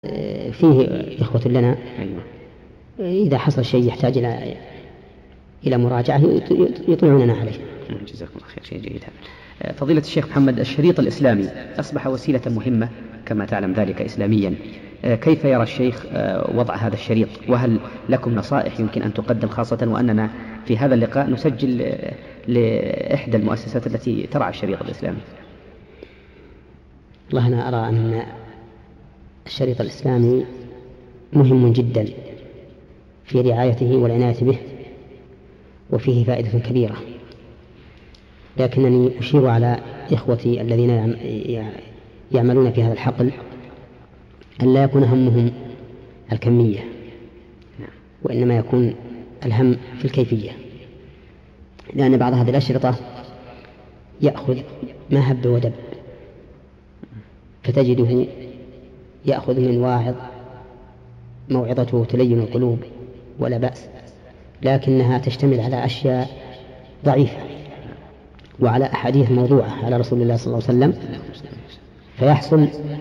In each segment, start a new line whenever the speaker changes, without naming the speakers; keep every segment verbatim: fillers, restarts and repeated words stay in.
فيه إخوة لنا إذا حصل شيء يحتاج إلى إلى مراجعة يطلعوننا عليه.
جزاكم الله خير، شيء جيد هذا. فضيلة الشيخ محمد، الشريط الإسلامي أصبح وسيلة مهمة كما تعلم ذلك إسلاميا، كيف يرى الشيخ وضع هذا الشريط؟ وهل لكم نصائح يمكن أن تقدم، خاصة وأننا في هذا اللقاء نسجل لإحدى المؤسسات التي ترعى الشريط الإسلامي؟
والله أنا أرى أن الشريط الإسلامي مهم جدا في رعايته والعناية به، وفيه فائدة كبيرة، لكنني أشير على إخوتي الذين يعملون في هذا الحقل أن لا يكون همهم الكمية، وإنما يكون الهم في الكيفية، لأن بعض هذه الأشرطة يأخذ ما هب ودب، فتجده يأخذ من واعظ موعظته تلين القلوب ولا بأس، لكنها تشتمل على أشياء ضعيفة وعلى أحاديث موضوعة على رسول الله صلى الله عليه وسلم، فيحصل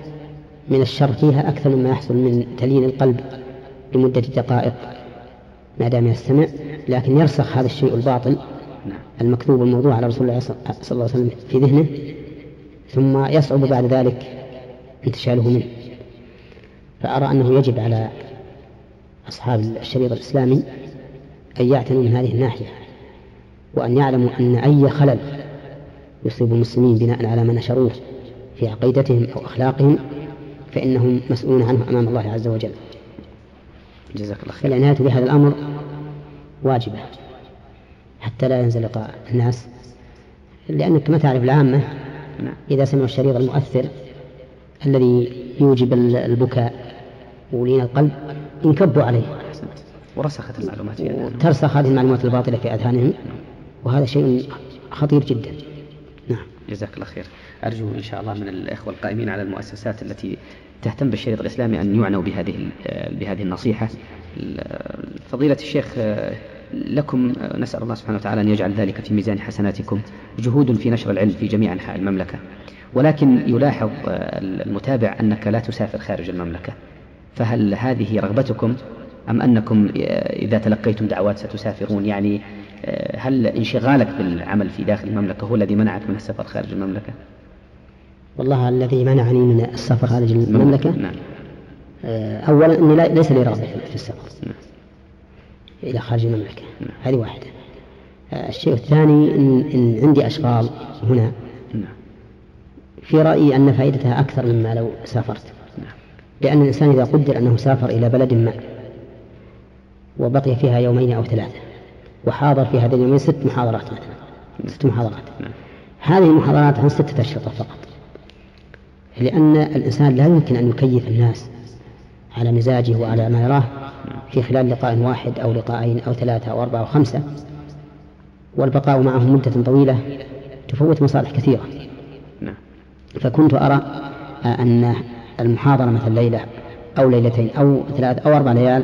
من الشر فيها أكثر مما يحصل من تلين القلب لمدة دقائق ما دام يستمع، لكن يرسخ هذا الشيء الباطل المكتوب الموضوع على رسول الله صلى الله عليه وسلم في ذهنه، ثم يصعب بعد ذلك انتشاله منه. فأرى أنه يجب على أصحاب الشريط الإسلامي أن يعتنوا من هذه الناحية، وأن يعلموا أن أي خلل يصيب المسلمين بناء على ما نشروه في عقيدتهم أو أخلاقهم فإنهم مسؤولون عنه أمام الله عز وجل.
جزاك الله خير.
العناية بهذا الأمر واجبة حتى لا ينزلق الناس، لأنك ما تعرف العامة إذا سمعوا الشريط المؤثر الذي يوجب البكاء ولين القلب ينكبوا عليه،
ورسخت المعلومات في أذهانهم،
ترسخ هذه المعلومات الباطلة في أذهانهم، وهذا شيء خطير جدا. نعم.
جزاك الله خير. أرجو إن شاء الله من الإخوة القائمين على المؤسسات التي تهتم بالشريط الإسلامي أن يعنوا بهذه بهذه النصيحة. فضيلة الشيخ، لكم نسأل الله سبحانه وتعالى أن يجعل ذلك في ميزان حسناتكم، جهود في نشر العلم في جميع أنحاء المملكة، ولكن يلاحظ المتابع أنك لا تسافر خارج المملكة، فهل هذه رغبتكم أم أنكم إذا تلقيتم دعوات ستسافرون؟ يعني هل انشغالك بالعمل في داخل المملكة هو الذي منعك من السفر خارج المملكة؟
والله الذي منعني من السفر خارج المملكة
نعم.
أولا أني ليس لي رغبة في السفر نعم. إلى خارج المملكة نعم. هذه واحدة. الشيء الثاني إن, إن عندي أشغال هنا نعم. في رأيي أن فائدتها أكثر مما لو سافرت نعم. لأن الإنسان إذا قدر أنه سافر إلى بلد ما وبقي فيها يومين أو ثلاثة وحاضر في هذه اليومين ست محاضرات مثلا نعم. ست محاضرات نعم. هذه المحاضرات عن ستة أشرطة فقط، لأن الإنسان لا يمكن أن يكيف الناس على مزاجه وعلى ما يراه في خلال لقاء واحد أو لقاءين أو ثلاثة أو أربعة أو خمسة، والبقاء معهم مدة طويلة تفوت مصالح كثيرة. فكنت أرى أن المحاضرة مثل ليلة أو ليلتين أو ثلاث أو أربع ليال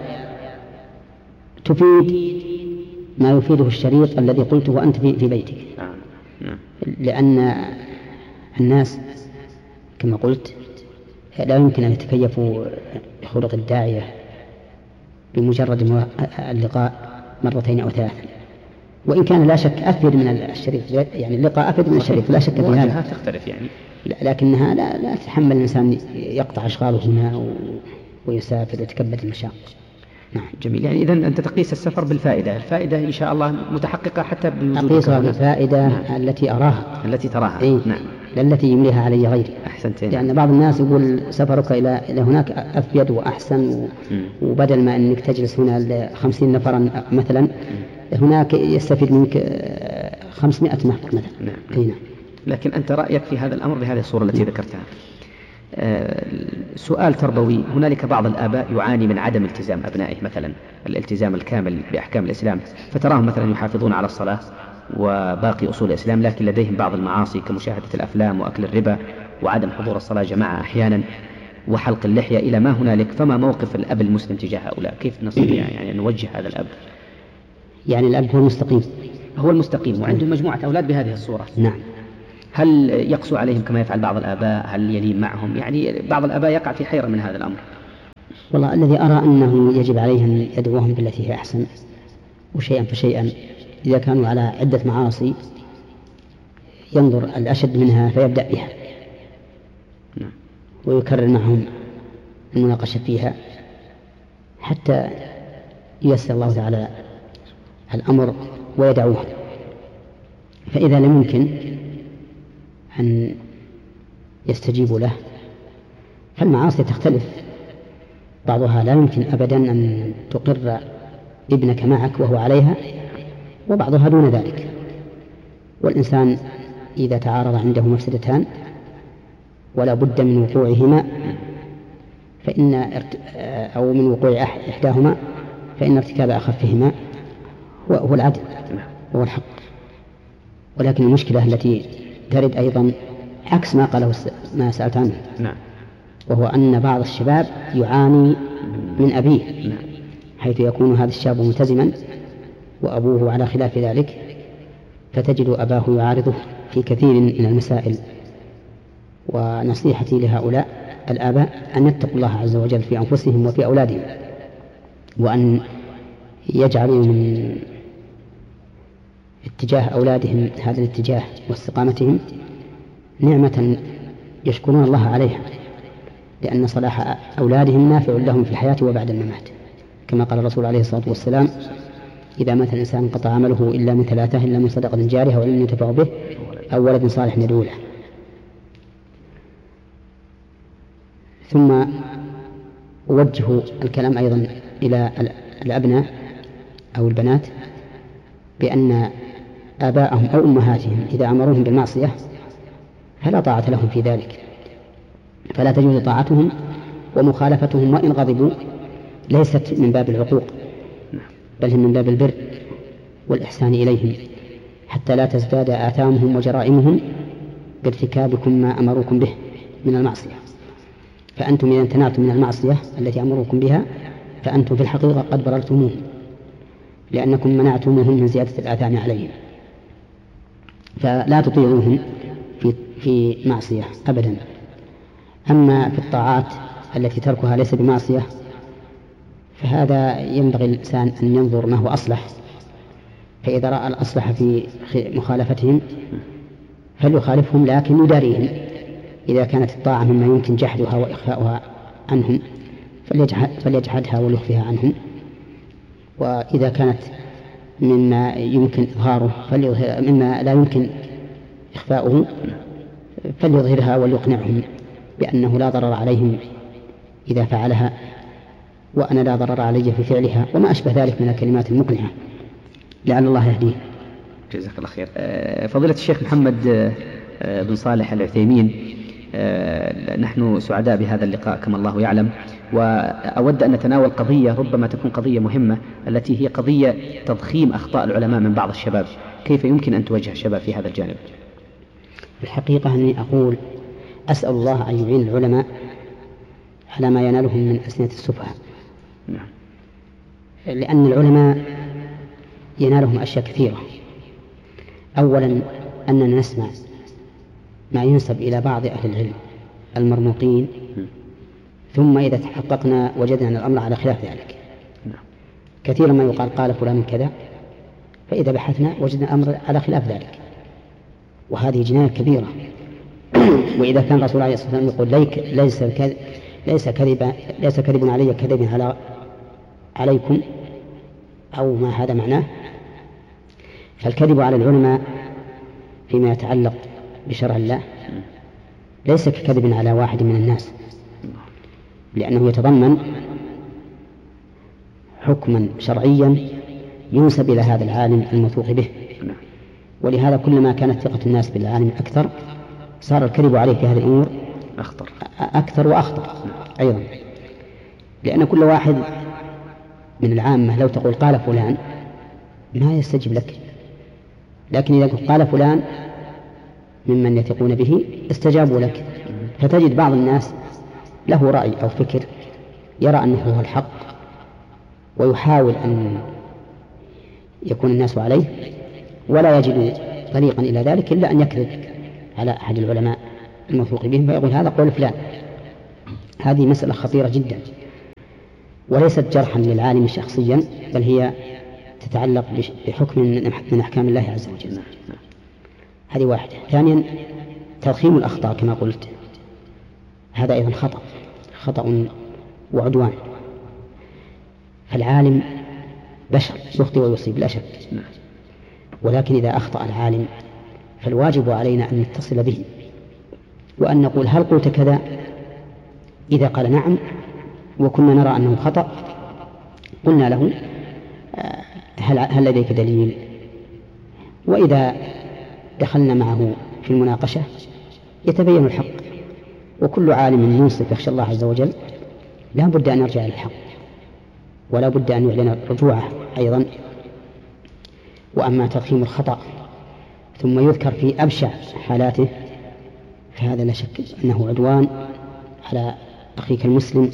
تفيد ما يفيده الشريط الذي قلته وأنت في بيتك، لأن الناس كما قلت لا يمكن أن يتكيفوا بخلق الداعية بمجرد اللقاء مرتين أو ثلاثة، وإن كان لا شك أفيد من الشريط، يعني اللقاء أفيد من الشريط لا شك في هذا،
تختلف يعني،
لكنها لا, لا تتحمل الإنسان يقطع أشغاله هنا ويسافر ويتكبد المشاق.
نعم. جميل. يعني إذن أنت تقيس السفر بالفائدة، الفائدة إن شاء الله متحققة حتى بالوجود.
أقيسها بالفائدة نعم. التي أراها
التي تراها
إيه؟ نعم. التي يمليها علي غيري.
أحسنتين.
لأن بعض الناس يقول سفرك إلى إلى هناك أفيد وأحسن و... وبدل ما أنك تجلس هنا خمسين نفرا مثلا م. هناك يستفيد منك خمسمائة نفر مثلا.
نعم. نعم. لكن أنت رأيك في هذا الأمر بهذه الصورة التي نعم. ذكرتها. آه سؤال تربوي، هنالك بعض الآباء يعاني من عدم التزام أبنائه، مثلا الالتزام الكامل بأحكام الإسلام، فتراهم مثلا يحافظون على الصلاة وباقي أصول الإسلام، لكن لديهم بعض المعاصي كمشاهدة الأفلام وأكل الربا وعدم حضور الصلاة جماعة أحيانا وحلق اللحية إلى ما هنالك. فما موقف الأب المسلم تجاه هؤلاء؟ كيف نستطيع يعني نوجه هذا الأب؟
يعني الأب هو المستقيم،
هو المستقيم وعنده مجموعة أولاد بهذه الصورة
نعم.
هل يقسو عليهم كما يفعل بعض الآباء؟ هل يلين معهم؟ يعني بعض الآباء يقع في حيرة من هذا الأمر.
والله الذي أرى أنه يجب عليه أن يدعوهم بالتي هي أحسن، وشيئا فشيئا. إذا كانوا على عدة معاصي ينظر الأشد منها فيبدأ بها ويكرر معهم المناقشة فيها حتى ييسر الله تعالى الأمر ويدعوه. فإذا لم يمكن أن يستجيبوا له فالمعاصي تختلف، بعضها لا يمكن أبدا أن تقر ابنك معك وهو عليها، وبعضها دون ذلك. والإنسان إذا تعارض عنده مفسدتان ولا بد من وقوعهما فإن أو من وقوع إحداهما فإن ارتكاب أخفهما هو العدل هو الحق. ولكن المشكلة التي ترد أيضا عكس ما قاله ما سألت عنه، وهو أن بعض الشباب يعاني من أبيه، حيث يكون هذا الشاب ملتزما وأبوه على خلاف ذلك، فتجد أباه يعارضه في كثير من المسائل. ونصيحتي لهؤلاء الآباء أن يتقوا الله عز وجل في أنفسهم وفي أولادهم، وأن يجعلوا من اتجاه أولادهم هذا الاتجاه واستقامتهم نعمة يشكرون الله عليها، لأن صلاح أولادهم نافع لهم في الحياة وبعد الممات، كما قال الرسول عليه الصلاة والسلام: إذا مات الإنسان انقطع عمله إلا من ثلاثة، إلا من صدقة جارية وعلم ينتفع به أو ولد صالح يدعو له. ثم أوجه الكلام أيضا إلى الأبناء أو البنات بأن آباءهم أو أمهاتهم إذا أمروهم بالمعصية فلا طاعة لهم في ذلك، فلا تجوز طاعتهم، ومخالفتهم وإن غضبوا ليست من باب العقوق، بل هي من باب البر والإحسان إليهم، حتى لا تزداد آثامهم وجرائمهم بارتكابكم ما أمروكم به من المعصية. فأنتم إذا امتنعتم من المعصية التي أمروكم بها فأنتم في الحقيقة قد بررتموهم، لأنكم منعتموهم من زيادة الآثام عليهم. فلا تطيعوهم في, في معصية أبدا. أما في الطاعات التي تركها ليس بمعصية فهذا ينبغي الإنسان أن ينظر ما هو أصلح، فإذا رأى الأصلح في مخالفتهم فليخالفهم لكن يداريهم. إذا كانت الطاعة مما يمكن جحدها وإخفاؤها عنهم فليجحدها وليخفيها عنهم، وإذا كانت مما يمكن إظهاره مما لا يمكن إخفاؤه فليظهرها وليقنعهم بأنه لا ضرر عليهم إذا فعلها، وأنا لا ضرر علي في فعلها، وما أشبه ذلك من الكلمات المقنعة، لعل الله يهديه.
جزاك الله خير. فضيلة الشيخ محمد بن صالح العثيمين، نحن سعداء بهذا اللقاء كما الله يعلم، وأود أن نتناول قضية ربما تكون قضية مهمة، التي هي قضية تضخيم أخطاء العلماء من بعض الشباب. كيف يمكن أن توجه الشباب في هذا الجانب؟
الحقيقة أني أقول أسأل الله أن يعين العلماء على ما ينالهم من أسنة السفهاء، لأن العلماء ينالهم أشياء كثيرة. أولا أننا نسمع ما ينسب إلى بعض أهل العلم المرموقين، ثم إذا تحققنا وجدنا أن الأمر على خلاف ذلك. كثيرا ما يقال قال فلان كذا، فإذا بحثنا وجدنا الأمر على خلاف ذلك، وهذه جناية كبيرة. وإذا كان الرسول عليه الصلاة والسلام يقول ليس ليس كذب ليس كذب علي كذب على عليكم أو ما هذا معناه، فالكذب على العلماء فيما يتعلق بشرع الله ليس ككذب على واحد من الناس، لأنه يتضمن حكما شرعيا ينسب إلى هذا العالم الموثوق به. ولهذا كلما كانت ثقة الناس بالعالم أكثر صار الكذب عليه في هذه الأمور
أخطر
أكثر وأخطر أيضا، لأن كل واحد من العامة لو تقول قال فلان ما يستجيب لك، لكن إذا قال فلان ممن يثقون به استجابوا لك. فتجد بعض الناس له رأي أو فكر يرى أنه هو الحق ويحاول أن يكون الناس عليه، ولا يجد طريقا إلى ذلك إلا أن يكذب على أحد العلماء الموثوق بهم فيقول هذا قول فلان. هذه مسألة خطيرة جدا، وليست جرحا للعالم شخصيا، بل هي تتعلق بحكم من أحكام الله عز وجل. هذه واحدة. ثانيا تضخيم الأخطاء كما قلت، هذا أيضا خطأ خطأ وعدوان. فالعالم بشر يخطئ ويصيب لا شك، ولكن إذا أخطأ العالم فالواجب علينا أن نتصل به وأن نقول هل قلت كذا؟ إذا قال نعم وكنا نرى أنه خطأ قلنا له هل, هل لديك دليل؟ وإذا دخلنا معه في المناقشة يتبين الحق، وكل عالم منصف يخشى الله عز وجل لا بد أن يرجع إلى الحق ولا بد أن يعلن رجوعه أيضا. وأما تضخيم الخطأ ثم يذكر في أبشع حالاته فهذا لا شك أنه عدوان على أخيك المسلم،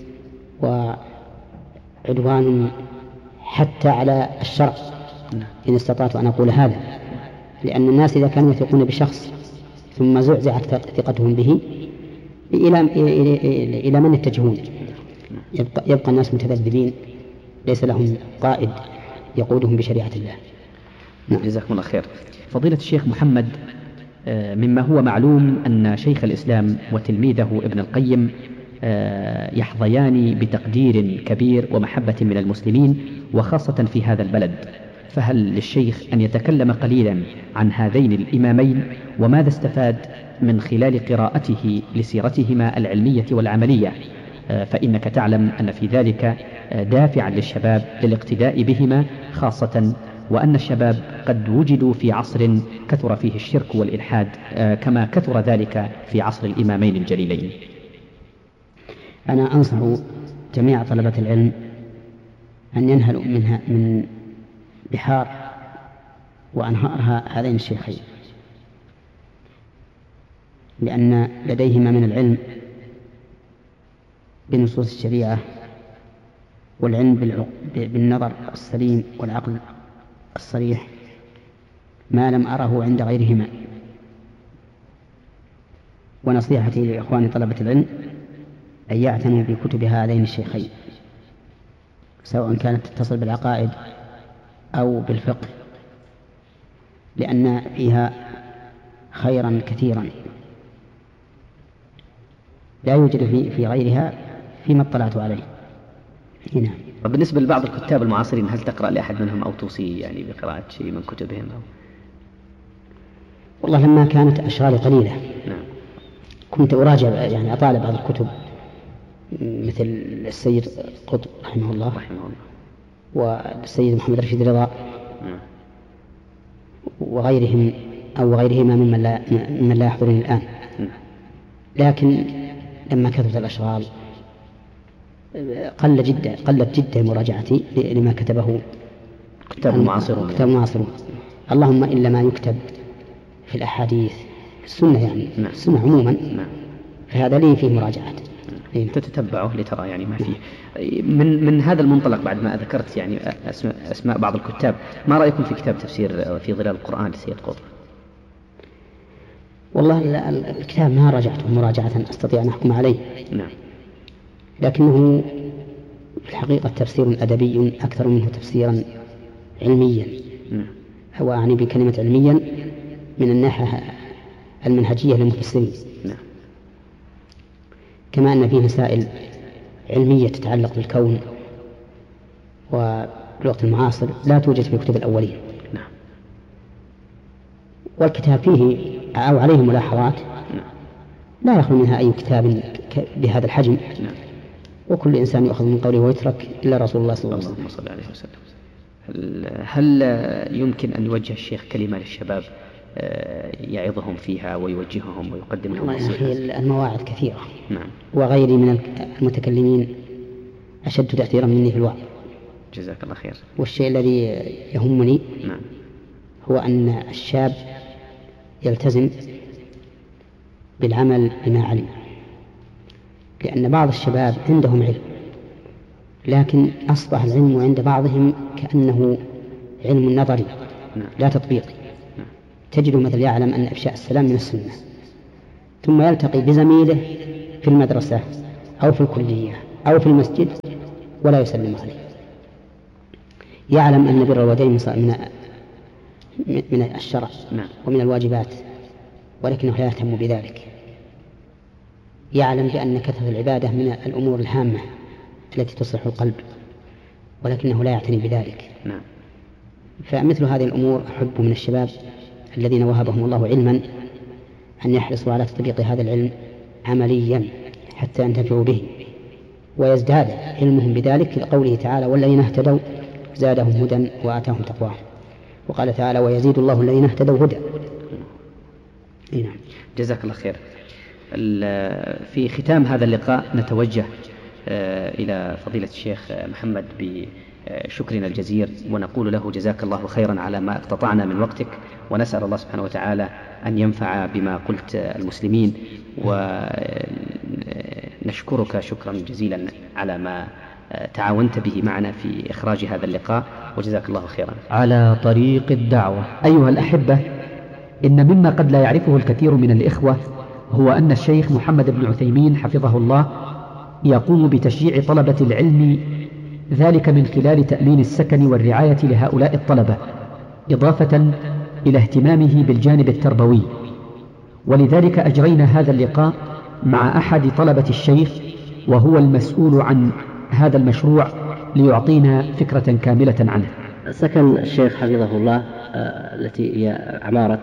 وعدوان حتى على الشرع إن استطعت أن أقول هذا، لأن الناس إذا كانوا يثقون بشخص ثم زعزعت ثقتهم به إلى إلى من يتجهون؟ يبقى, يبقى الناس متذبذبين ليس لهم قائد يقودهم بشريعة الله.
نعم. جزاكم الله خير. فضيلة الشيخ محمد، مما هو معلوم أن شيخ الإسلام وتلميذه ابن القيم يحظيان بتقدير كبير ومحبة من المسلمين وخاصة في هذا البلد، فهل للشيخ أن يتكلم قليلا عن هذين الإمامين وماذا استفاد من خلال قراءته لسيرتهما العلمية والعملية؟ فإنك تعلم أن في ذلك دافعا للشباب للاقتداء بهما، خاصة وأن الشباب قد وجدوا في عصر كثر فيه الشرك والإلحاد كما كثر ذلك في عصر الإمامين الجليلين.
أنا أنصح جميع طلبة العلم أن ينهلوا منها من بحار وأنهارها هذين الشيخين، لأن لديهما من العلم بنصوص الشريعة والعلم بالنظر السليم والعقل الصريح ما لم أره عند غيرهما. ونصيحتي لإخواني طلبة العلم أن يعتنوا بكتب هذين الشيخين، سواء كانت تتصل بالعقائد أو بالفقه، لأن فيها خيرا كثيرا لا يوجد في, في غيرها فيما اطلعت عليه. هنا.
وبالنسبة لبعض الكتاب المعاصرين هل تقرأ لأحد منهم أو توصي يعني بقراءة شيء من كتبهم أو؟
والله لما كانت أشغالي قليلة
نعم.
كنت أراجع يعني أطالع بعض الكتب مثل السيد قطب رحمه الله,
رحمه الله.
والسيد محمد رشيد رضا
نعم.
وغيرهم أو غيرهما ممن لا, ممن لا يحضرني الآن
نعم.
لكن لما كثرت الأشغال قل جدا قلت جدا مراجعتي لما كتبه
كتاب المعاصرون.
كتاب المعاصرون اللهم إلا ما يكتب في الأحاديث السنة يعني
نعم.
السنة عموما
نعم.
فهذا لي فيه مراجعات
نعم. تتتبعه لترى يعني ما فيه. من من هذا المنطلق بعد ما ذكرت يعني أسماء, أسماء بعض الكتاب، ما رأيكم في كتاب تفسير في ظلال القرآن لسيد قطب؟
والله الكتاب ما راجعته مراجعة أستطيع أن أحكم عليه
نعم.
لكنه في الحقيقة تفسير أدبي أكثر منه تفسيرا علميا
نعم.
هو أعني بكلمة علميا من الناحية المنهجية للمفسرين
نعم.
كما أن فيه مسائل علمية تتعلق بالكون والوقت المعاصر لا توجد في كتب الأولين
نعم.
والكتاب فيه أو عليه ملاحظات
نعم.
لا يخلو منها أي كتاب بهذا الحجم
نعم.
وكل إنسان يأخذ من قوله ويترك إلا رسول الله صلى الله
عليه وسلم. هل يمكن أن يوجه الشيخ كلمة للشباب يعظهم فيها ويوجههم ويقدم لهم نصيحة؟
المواعظ كثيرة
نعم.
وغيري من المتكلمين أشد تأثيرا مني في الوعظ.
جزاك الله خير.
والشيء الذي يهمني
نعم.
هو أن الشاب يلتزم بالعمل بما علم، لأن بعض الشباب عندهم علم لكن أصبح العلم عند بعضهم كأنه علم نظري لا تطبيقي. تجد مثل يعلم أن إفشاء السلام من السنة ثم يلتقي بزميله في المدرسة أو في الكلية أو في المسجد ولا يسلم عليه. يعلم أن بر الوالدين من من الشرع ومن الواجبات، ولكنه لا يهتم بذلك. يعلم بأن كثرة العبادة من الأمور الهامة التي تصلح القلب، ولكنه لا يعتني بذلك.
نعم.
فمثل هذه الأمور أحب من الشباب الذين وهبهم الله علما أن يحرصوا على تطبيق هذا العلم عمليا حتى ينتفعوا به ويزداد علمهم بذلك، لقوله تعالى: والذين اهتدوا زادهم هدى وآتاهم تقواهم. وقال تعالى: ويزيد الله الذين اهتدوا هدى.
نعم. جزاك الله خير. في ختام هذا اللقاء نتوجه إلى فضيلة الشيخ محمد بشكرنا الجزير، ونقول له جزاك الله خيرا على ما اقتطعنا من وقتك، ونسأل الله سبحانه وتعالى أن ينفع بما قلت المسلمين، ونشكرك شكرا جزيلا على ما تعاونت به معنا في إخراج هذا اللقاء، وجزاك الله خيرا.
على طريق الدعوة. أيها الأحبة، إن مما قد لا يعرفه الكثير من الإخوة هو أن الشيخ محمد بن عثيمين حفظه الله يقوم بتشجيع طلبة العلم، ذلك من خلال تأمين السكن والرعاية لهؤلاء الطلبة، إضافة إلى اهتمامه بالجانب التربوي. ولذلك أجرينا هذا اللقاء مع أحد طلبة الشيخ، وهو المسؤول عن هذا المشروع، ليعطينا فكرة كاملة عنه.
سكن الشيخ حفظه الله آه التي هي عمارة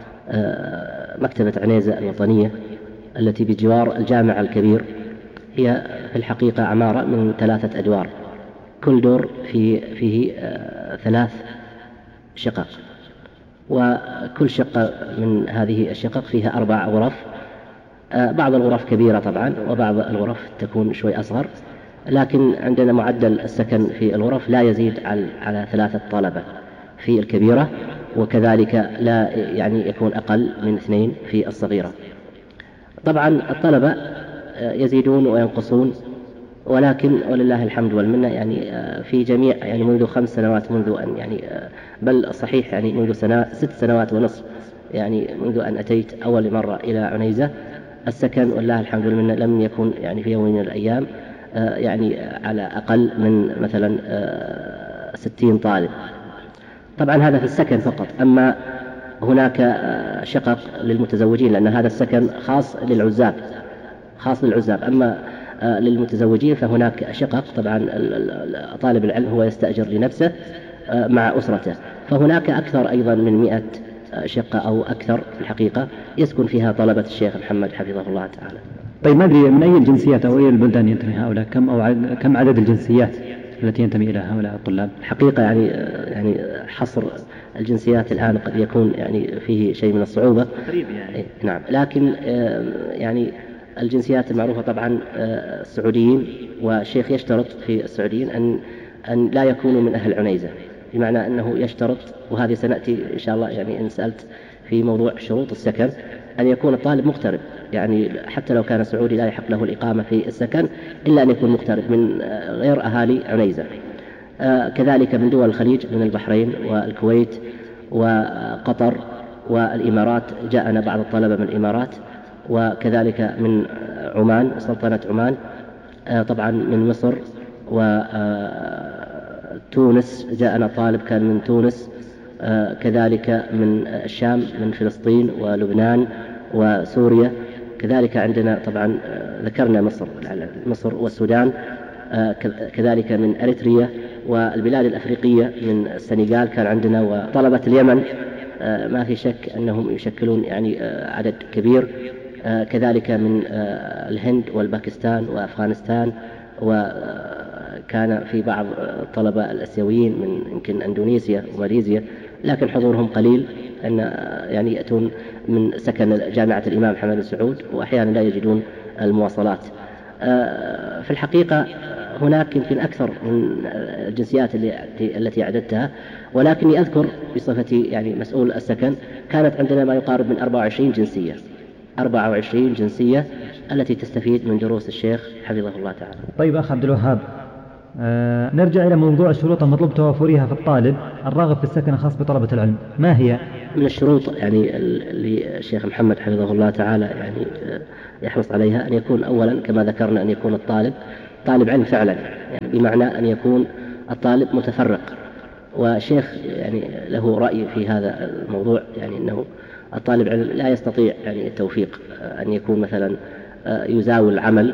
آه مكتبة عنيزة الوطنية التي بجوار الجامع الكبير، هي في الحقيقة عمارة من ثلاثة أدوار، كل دور فيه, فيه آه ثلاث شقق، وكل شقة من هذه الشقق فيها أربع غرف. آه بعض الغرف كبيرة طبعا، وبعض الغرف تكون شوي أصغر، لكن عندنا معدل السكن في الغرف لا يزيد على ثلاثة طلبة في الكبيرة، وكذلك لا يعني يكون أقل من اثنين في الصغيرة. طبعا الطلبة يزيدون وينقصون، ولكن ولله الحمد والمنة يعني في جميع يعني منذ خمس سنوات منذ أن يعني بل صحيح يعني منذ سنة ست سنوات ونصف يعني منذ أن أتيت أول مرة إلى عنيزة، السكن ولله الحمد والمنة لم يكن يعني في يوم من الأيام يعني على أقل من مثلا ستين طالب. طبعا هذا في السكن فقط، أما هناك شقق للمتزوجين، لأن هذا السكن خاص للعزاب خاص للعزاب أما للمتزوجين فهناك شقق. طبعا طالب العلم هو يستأجر لنفسه مع أسرته، فهناك أكثر أيضا من مئة شقة أو أكثر في الحقيقة يسكن فيها طلبة الشيخ محمد حفظه الله تعالى.
طيب، ما أدري من أي الجنسيات أو أي البلدان ينتمي هؤلاء؟ كم أو عدد كم عدد الجنسيات التي ينتمي إلى هؤلاء الطلاب؟
الحقيقة يعني يعني حصر الجنسيات الآن قد يكون يعني فيه شيء من الصعوبة.
يعني.
نعم، لكن يعني الجنسيات المعروفة طبعا السعوديين، والشيخ يشترط في السعوديين أن أن لا يكونوا من أهل عنيزة، بمعنى أنه يشترط، وهذه سنأتي إن شاء الله يعني إن سألت في موضوع شروط السكن، أن يكون الطالب مغترب، يعني حتى لو كان سعودي لا يحق له الإقامة في السكن إلا أن يكون مغترب من غير أهالي عنيزة. آه كذلك من دول الخليج، من البحرين والكويت وقطر والإمارات، جاءنا بعض الطلبة من الإمارات، وكذلك من عمان سلطنة عمان، آه طبعا من مصر وتونس، جاءنا طالب كان من تونس، آه كذلك من الشام، من فلسطين ولبنان وسوريا، كذلك عندنا طبعا ذكرنا مصر مصر والسودان، كذلك من أريتريا والبلاد الأفريقية، من السنغال كان عندنا، وطلبة اليمن ما في شك أنهم يشكلون يعني عدد كبير، كذلك من الهند والباكستان وأفغانستان، وكان في بعض الطلبة الآسيويين من يمكن أندونيسيا وماليزيا، لكن حضورهم قليل، أن يعني يأتون من سكن جامعة الإمام محمد بن سعود، وأحيانا لا يجدون المواصلات. في الحقيقة هناك يمكن أكثر من الجنسيات التي أعددتها، ولكني أذكر بصفتي يعني مسؤول السكن كانت عندنا ما يقارب من أربعة وعشرين جنسية أربعة وعشرين جنسية التي تستفيد من دروس الشيخ حفظه الله تعالى.
طيب أخ عبد الوهاب، آه نرجع إلى موضوع الشروط المطلوب توفرها في الطالب الراغب في السكن الخاص بطلبة العلم، ما هي؟
من الشروط يعني اللي الشيخ محمد حفظه الله تعالى يعني يحرص عليها أن يكون أولا كما ذكرنا أن يكون الطالب طالب علم فعلا، يعني بمعنى أن يكون الطالب متفرق. والشيخ يعني له رأي في هذا الموضوع، يعني أنه الطالب علم لا يستطيع يعني التوفيق أن يكون مثلا يزاول عمل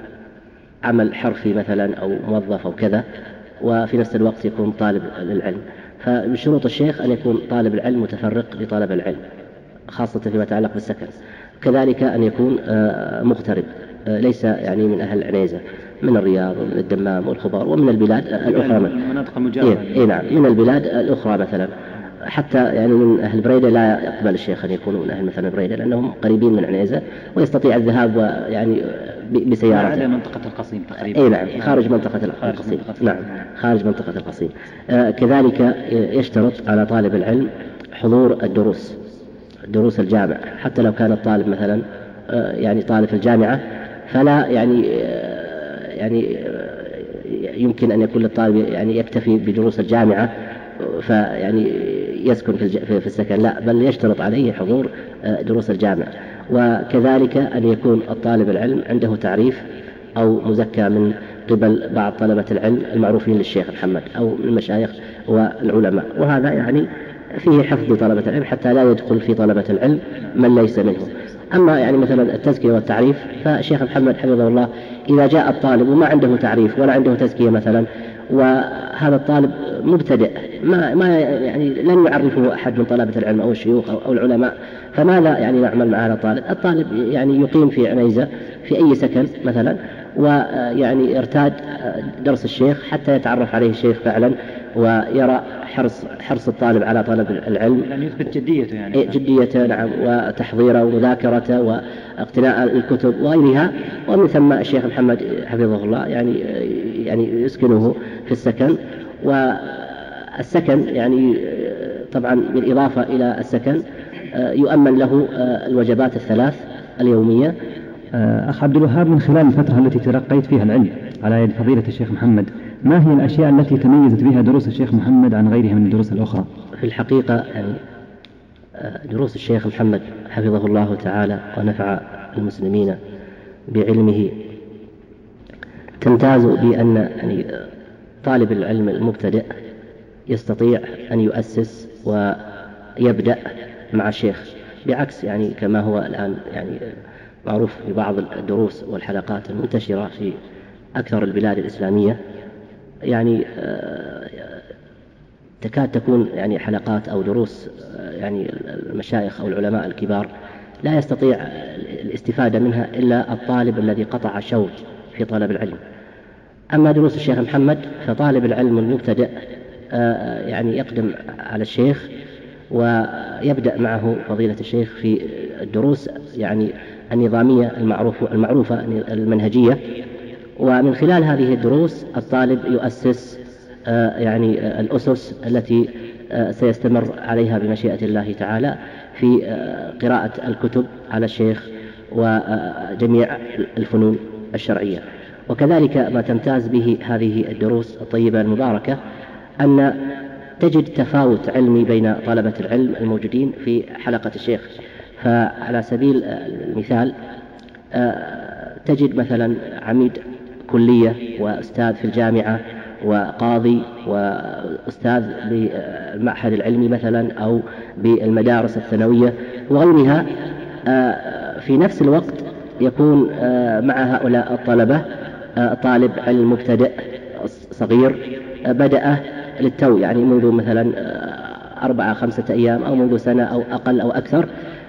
عمل حرفي مثلا أو موظف أو كذا، وفي نفس الوقت يكون طالب للعلم. فمن شروط الشيخ أن يكون طالب العلم متفرق لطلب العلم، خاصة فيما يتعلق بالسكن. كذلك أن يكون مغترب، ليس يعني من أهل عنيزة، من الرياض ومن الدمام والخبر ومن البلاد الأخرى، من
المناطق المجاورة.
إيه نعم، من البلاد الأخرى مثلا، حتى يعني من أهل بريدة لا يقبل الشيخ أن يكونوا من أهل مثلا بريدة، لأنهم قريبين من عنيزة ويستطيع الذهاب يعني بسيارته.
على منطقة القصيم تقريبا.
إيه نعم، خارج منطقة القصيم. نعم، خارج منطقة القصيم. آه كذلك يشترط على طالب العلم حضور الدروس، دروس الجامعة، حتى لو كان الطالب مثلا آه يعني طالب في الجامعة، فلا يعني آه يعني آه يمكن أن يكون للطالب يعني يكتفي بدروس الجامعة فيعني يسكن في السكن، لا، بل يشترط عليه حضور دروس الجامعة. وكذلك أن يكون الطالب العلم عنده تعريف أو مزكى من قبل بعض طلبة العلم المعروفين للشيخ محمد أو من المشايخ والعلماء، وهذا يعني فيه حفظ طلبة العلم حتى لا يدخل في طلبة العلم من ليس منه. أما يعني مثلا التزكية والتعريف، فالشيخ محمد حفظه الله إذا جاء الطالب وما عنده تعريف ولا عنده تزكية مثلا، وهذا الطالب مبتدئ ما ما يعني لن يعرفه أحد من طلبة العلم أو الشيوخ أو العلماء، فماذا يعني نعمل مع هذا الطالب؟ الطالب يعني يقيم في عنيزة في أي سكن مثلا، ويعني يرتاد درس الشيخ حتى يتعرف عليه الشيخ فعلا، ويرى حرص حرص الطالب على طلب العلم،
يعني يثبت جديته يعني
جديته نعم، وتحضيره ومذاكرته واقتناء الكتب وغيرها. ومن ثم الشيخ محمد حفظه الله يعني يعني يسكنه في السكن. والسكن يعني طبعا بالإضافة إلى السكن يؤمن له الوجبات الثلاث اليومية.
أخ عبد الوهاب، من خلال الفترة التي تلقيت فيها العلم على يد فضيلة الشيخ محمد، ما هي الأشياء التي تميزت بها دروس الشيخ محمد عن غيرها من الدروس الأخرى؟
في الحقيقة يعني دروس الشيخ محمد حفظه الله تعالى ونفع المسلمين بعلمه تمتاز بأن يعني طالب العلم المبتدئ يستطيع أن يؤسس ويبدأ مع الشيخ، بعكس يعني كما هو الآن يعني معروف في بعض الدروس والحلقات المنتشرة في أكثر البلاد الإسلامية، يعني تكاد تكون يعني حلقات أو دروس يعني المشايخ أو العلماء الكبار لا يستطيع الاستفادة منها إلا الطالب الذي قطع شوط في طلب العلم. أما دروس الشيخ محمد فطالب العلم المبتدئ يعني يقدم على الشيخ ويبدأ معه فضيلة الشيخ في الدروس يعني النظامية المعروفة المعروفة المنهجية، ومن خلال هذه الدروس الطالب يؤسس يعني الأسس التي سيستمر عليها بمشيئة الله تعالى في قراءة الكتب على الشيخ وجميع الفنون الشرعية. وكذلك ما تمتاز به هذه الدروس الطيبة المباركة أن تجد تفاوت علمي بين طلبة العلم الموجودين في حلقة الشيخ. فعلى سبيل المثال تجد مثلا عميد كلية وأستاذ في الجامعة وقاضي وأستاذ بالمعهد العلمي مثلا أو بالمدارس الثانوية وغيرها، في نفس الوقت يكون مع هؤلاء الطلبة طالب علم مبتدئ صغير بدأ للتو يعني منذ مثلا أربعة خمسة أيام أو منذ سنة أو أقل أو أكثر.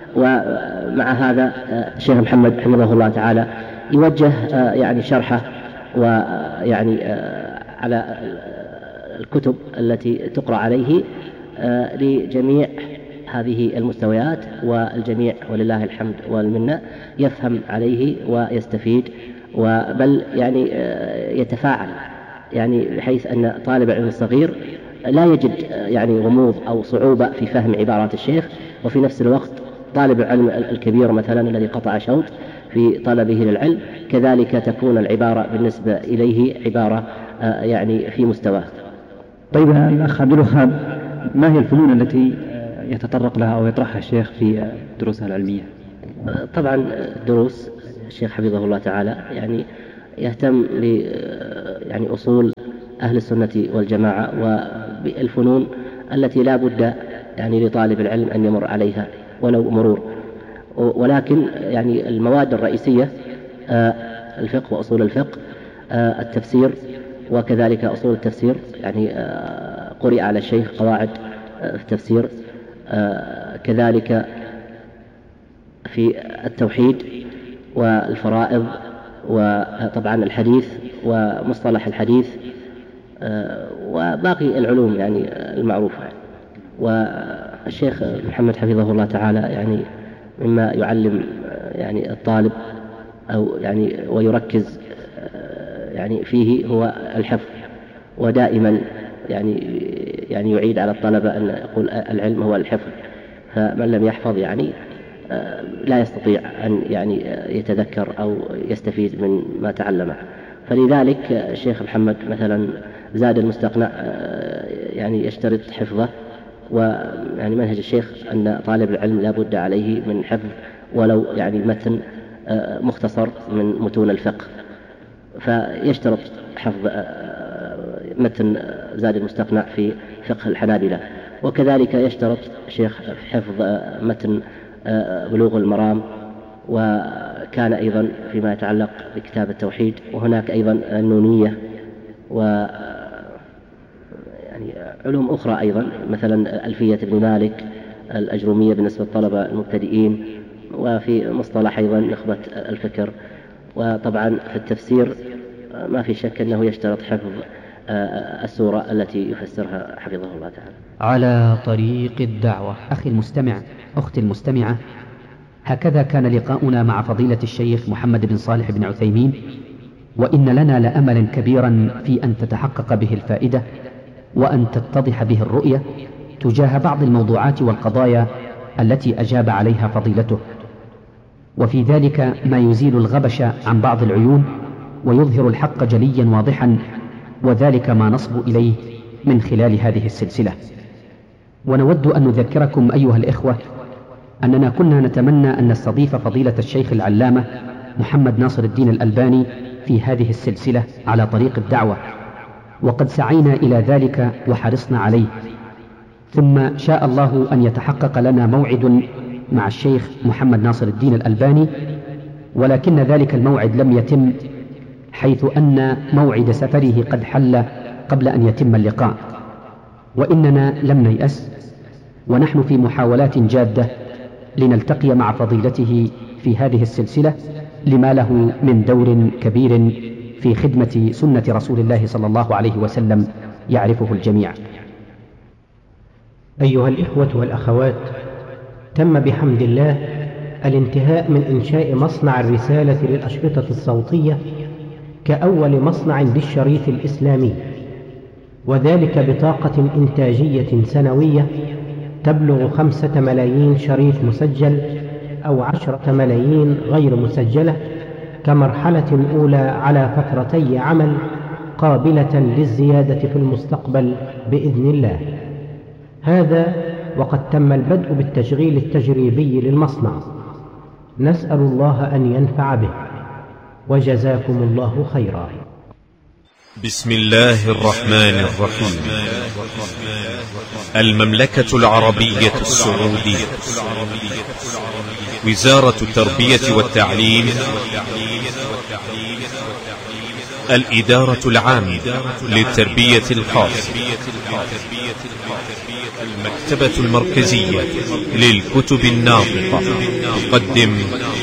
ومع هذا الشيخ محمد حفظه الله تعالى يوجه يعني شرحه ويعني على الكتب التي تقرأ عليه لجميع هذه المستويات، والجميع ولله الحمد والمنة يفهم عليه ويستفيد، وبل يعني يتفاعل، يعني بحيث أن طالب العلم الصغير لا يجد يعني غموض أو صعوبة في فهم عبارات الشيخ، وفي نفس الوقت طالب العلم الكبير مثلا الذي قطع شوط في طلبه للعلم كذلك تكون العبارة بالنسبة إليه عبارة يعني في مستواه.
طيب الأخ عبد الوهاب، ما هي الفنون التي يتطرق لها أو يطرحها الشيخ في دروسها العلمية؟
طبعا دروس الشيخ حفظه الله تعالى يعني يهتم ب يعني أصول أهل السنة والجماعة وبالفنون التي لا بد يعني لطالب العلم أن يمر عليها ولو مرور، ولكن يعني المواد الرئيسية الفقه وأصول الفقه، التفسير وكذلك أصول التفسير، يعني قرئ على الشيخ قواعد التفسير، كذلك في التوحيد والفرائض وطبعا الحديث ومصطلح الحديث وباقي العلوم يعني المعروفة. والشيخ محمد حفظه الله تعالى يعني مما يعلم يعني الطالب أو يعني ويركز يعني فيه هو الحفظ، ودائما يعني يعني يعيد على الطلبة أن يقول العلم هو الحفظ، فمن لم يحفظ يعني لا يستطيع أن يعني يتذكر أو يستفيد من ما تعلمه. فلذلك الشيخ محمد مثلا زاد المستقنع يعني يشترط حفظه، ويعني منهج الشيخ أن طالب العلم لا بد عليه من حفظ ولو يعني متن مختصر من متون الفقه، فيشترط حفظ متن زاد المستقنع في فقه الحنابلة، وكذلك يشترط الشيخ حفظ متن بلوغ المرام، وكان أيضا فيما يتعلق بكتاب التوحيد، وهناك أيضا النونية و يعني علوم أخرى أيضا مثلا ألفية ابن مالك، الأجرومية بالنسبة للطلبة المبتدئين، وفي مصطلح أيضا نخبة الفكر. وطبعا في التفسير ما في شك أنه يشترط حفظ السورة التي يفسرها حفظه الله تعالى.
على طريق الدعوة. أخي المستمع، أختي المستمعة، هكذا كان لقاؤنا مع فضيلة الشيخ محمد بن صالح بن عثيمين، وإن لنا لأملا كبيرا في أن تتحقق به الفائدة وأن تتضح به الرؤية تجاه بعض الموضوعات والقضايا التي أجاب عليها فضيلته، وفي ذلك ما يزيل الغبش عن بعض العيون ويظهر الحق جليا واضحا، وذلك ما نصب إليه من خلال هذه السلسلة. ونود أن نذكركم أيها الإخوة أننا كنا نتمنى أن نستضيف فضيلة الشيخ العلامة محمد ناصر الدين الألباني في هذه السلسلة على طريق الدعوة، وقد سعينا إلى ذلك وحرصنا عليه، ثم شاء الله أن يتحقق لنا موعد مع الشيخ محمد ناصر الدين الألباني، ولكن ذلك الموعد لم يتم، حيث أن موعد سفره قد حل قبل أن يتم اللقاء، وإننا لم نيأس، ونحن في محاولات جادة لنلتقي مع فضيلته في هذه السلسلة لما له من دور كبير في خدمة سنة رسول الله صلى الله عليه وسلم يعرفه الجميع.
أيها الإخوة والأخوات، تم بحمد الله الانتهاء من إنشاء مصنع الرسالة للأشرطة الصوتية كأول مصنع بالشريط الإسلامي، وذلك بطاقة إنتاجية سنوية تبلغ خمسة ملايين شريط مسجل أو عشرة ملايين غير مسجلة، كمرحلة أولى على فترتي عمل قابلة للزيادة في المستقبل بإذن الله. هذا وقد تم البدء بالتشغيل التجريبي للمصنع، نسأل الله أن ينفع به، وجزاكم الله خيرا.
بسم الله الرحمن الرحيم. المملكة العربية السعودية، وزارة التربية والتعليم، الإدارة العامة للتربية الخاصة، المكتبة المركزية للكتب الناطقة تقدم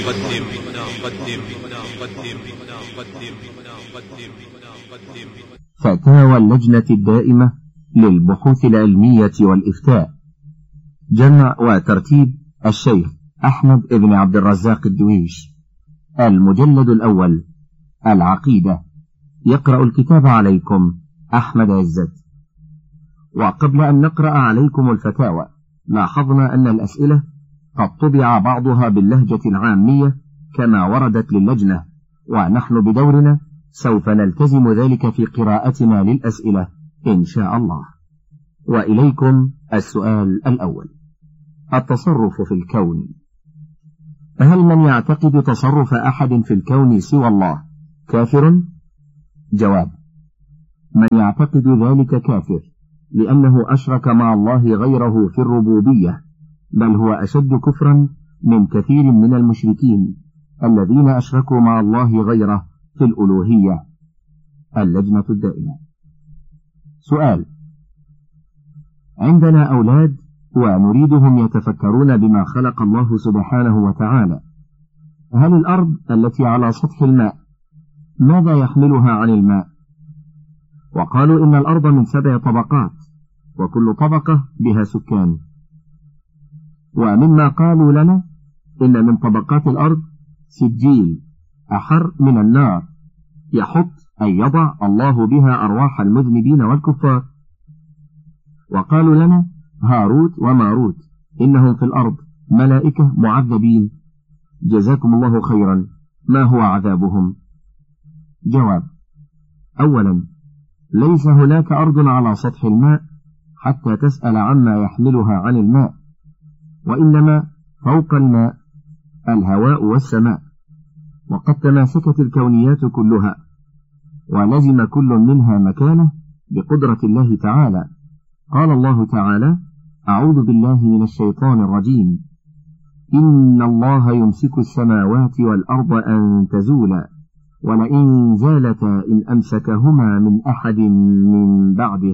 فتاوى اللجنة الدائمة للبحوث العلمية والإفتاء، جمع وترتيب الشيخ أحمد بن عبد الرزاق الدويش، المجلد الأول، العقيدة. يقرأ الكتاب عليكم أحمد عزت. وقبل أن نقرأ عليكم الفتاوى، لاحظنا أن الأسئلة قد طبع بعضها باللهجة العامية كما وردت للجنة، ونحن بدورنا سوف نلتزم ذلك في قراءتنا للأسئلة إن شاء الله. وإليكم السؤال الأول: التصرف في الكون. هل من يعتقد تصرف أحد في الكون سوى الله كافر؟ جواب: من يعتقد ذلك كافر، لأنه أشرك مع الله غيره في الربوبية، بل هو أشد كفرا من كثير من المشركين الذين أشركوا مع الله غيره في الألوهية. اللجنة الدائمة. سؤال: عندنا أولاد ونريدهم يتفكرون بما خلق الله سبحانه وتعالى، هل الأرض التي على سطح الماء ماذا يحملها عن الماء؟ وقالوا إن الأرض من سبع طبقات، وكل طبقة بها سكان. ومما قالوا لنا إن من طبقات الأرض سجيل أحر من النار يحط أي يضع الله بها أرواح المذنبين والكفار. وقالوا لنا هاروت وماروت إنهم في الأرض ملائكة معذبين، جزاكم الله خيرا، ما هو عذابهم؟ جواب: أولا، ليس هناك أرض على سطح الماء حتى تسأل عما يحملها عن الماء، وإنما فوق الماء الهواء والسماء، وقد تماسكت الكونيات كلها، ولزم كل منها مكانه بقدرة الله تعالى. قال الله تعالى: أعوذ بالله من الشيطان الرجيم: إن الله يمسك السماوات والأرض أن تزولا ولئن زالتا إن أمسكهما من أحد من بعده.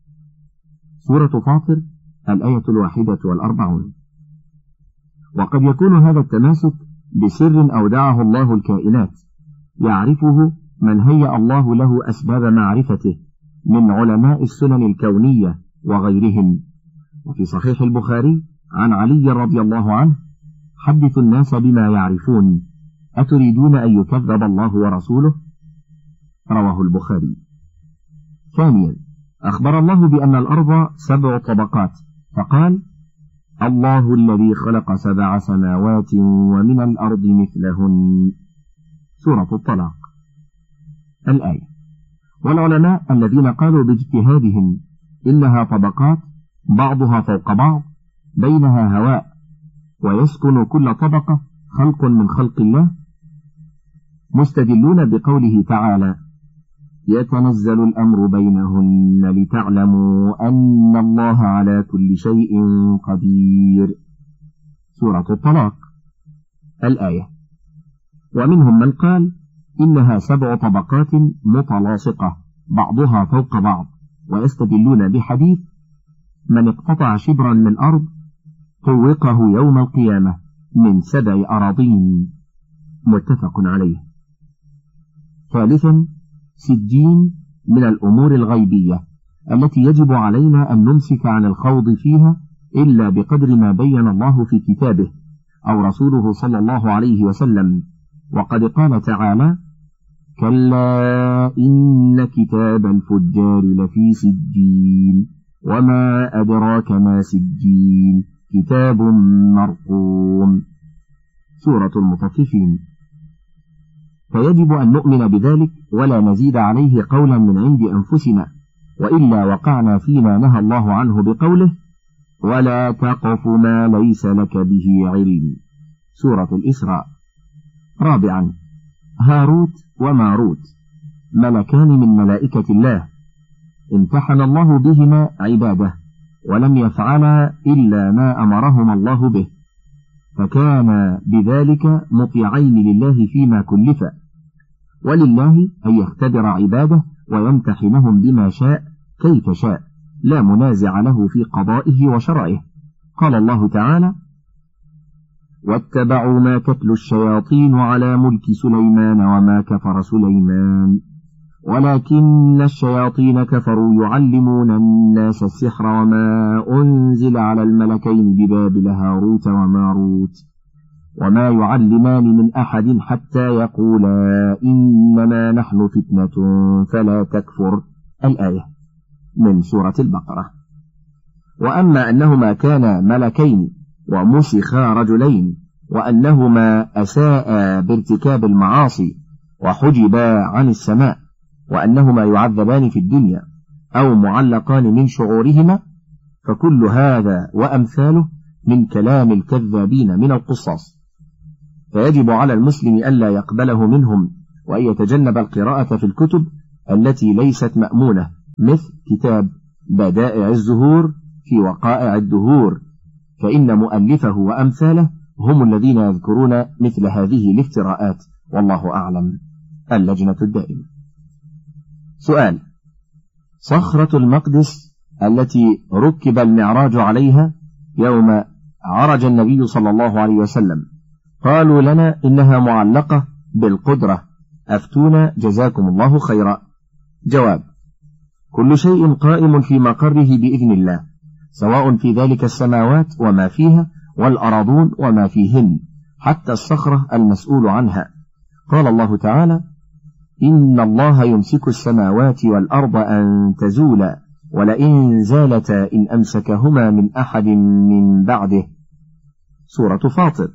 سورة فاطر الآية الواحدة والأربعون. وقد يكون هذا التماسك بسر أودعه الله الكائنات يعرفه من هيأ الله له أسباب معرفته من علماء السنن الكونية وغيرهم. وفي صحيح البخاري عن علي رضي الله عنه: حدثوا الناس بما يعرفون، أتريدون أن يكذب الله ورسوله؟ رواه البخاري. ثانيا، أخبر الله بأن الأرض سبع طبقات، فقال: الله الذي خلق سبع سماوات ومن الأرض مثلهن. سورة الطلاق الآية. والعلماء الذين قالوا باجتهادهم إنها طبقات بعضها فوق بعض بينها هواء ويسكن كل طبقة خلق من خلق الله، مستدلون بقوله تعالى: يتنزل الأمر بينهن لتعلموا أن الله على كل شيء قدير. سورة الطلاق الآية. ومنهم من قال إنها سبع طبقات متلاصقة بعضها فوق بعض، ويستدلون بحديث: من اقتطع شبرا من أرض طوقه يوم القيامة من سبع أراضين. متفق عليه. ثالثا، سجين من الأمور الغيبية التي يجب علينا أن نمسك عن الخوض فيها إلا بقدر ما بين الله في كتابه أو رسوله صلى الله عليه وسلم. وقد قال تعالى: كلا إن كتاب الفجار لفي سجين وما أدراك ما سجين كتاب مرقوم. سورة المطففين. فيجب أن نؤمن بذلك ولا نزيد عليه قولا من عند أنفسنا، وإلا وقعنا فيما نهى الله عنه بقوله: ولا تقف ما ليس لك به علم. سورة الإسراء. رابعا، هاروت وماروت ملكان من ملائكة الله، امتحن الله بهما عباده ولم يفعلا إلا ما أمرهما الله به، فكان بذلك مطيعين لله فيما كلفا، ولله أن يختبر عباده ويمتحنهم بما شاء كيف شاء، لا منازع له في قضائه وشرعه. قال الله تعالى: واتبعوا ما تتلو الشياطين على ملك سليمان وما كفر سليمان ولكن الشياطين كفروا يعلمون الناس السحر وما أنزل على الملكين ببابل هاروت وماروت وما يعلمان من أحد حتى يقولا إنما نحن فتنة فلا تكفر. الآية من سورة البقرة. وأما أنهما كانا ملكين ومسخا رجلين، وأنهما أساء بارتكاب المعاصي وحجبا عن السماء، وأنهما يعذبان في الدنيا أو معلقان من شعورهما، فكل هذا وأمثاله من كلام الكذابين من القصاص، فيجب على المسلم ألا يقبله منهم وأن يتجنب القراءة في الكتب التي ليست مأمونة، مثل كتاب بدائع الزهور في وقائع الدهور، فإن مؤلفه وأمثاله هم الذين يذكرون مثل هذه الافتراءات، والله أعلم. اللجنة الدائمة. سؤال: صخرة المقدس التي ركب المعراج عليها يوم عرج النبي صلى الله عليه وسلم، قالوا لنا إنها معلقة بالقدرة، أفتونا جزاكم الله خيرا. جواب: كل شيء قائم في مقره بإذن الله، سواء في ذلك السماوات وما فيها والأراضون وما فيهن، حتى الصخرة المسؤول عنها. قال الله تعالى: إن الله يمسك السماوات والأرض أن تزولا ولئن زالتا إن أمسكهما من أحد من بعده. سورة فاطر.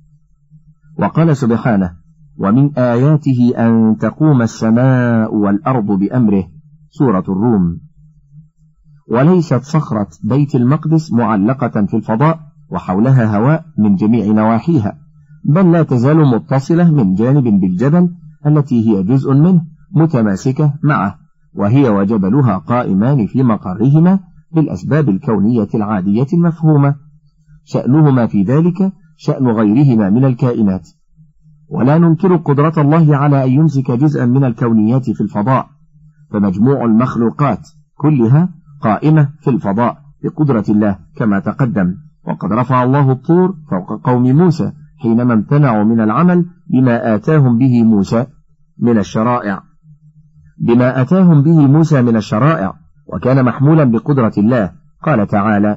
وقال سبحانه: ومن آياته أن تقوم السماء والأرض بأمره. سورة الروم. وليست صخرة بيت المقدس معلقة في الفضاء وحولها هواء من جميع نواحيها، بل لا تزال متصلة من جانب بالجبل التي هي جزء منه متماسكة معه، وهي وجبلها قائمان في مقرهما بالأسباب الكونية العادية المفهومة، شأنهما في ذلك شأن غيرهما من الكائنات. ولا ننكر قدرة الله على أن يمسك جزءا من الكونيات في الفضاء، فمجموع المخلوقات كلها قائمة في الفضاء بقدرة الله كما تقدم. وقد رفع الله الطور فوق قوم موسى حينما امتنعوا من العمل بما آتاهم به موسى من الشرائع بما أتاهم به موسى من الشرائع وكان محمولا بقدرة الله. قال تعالى: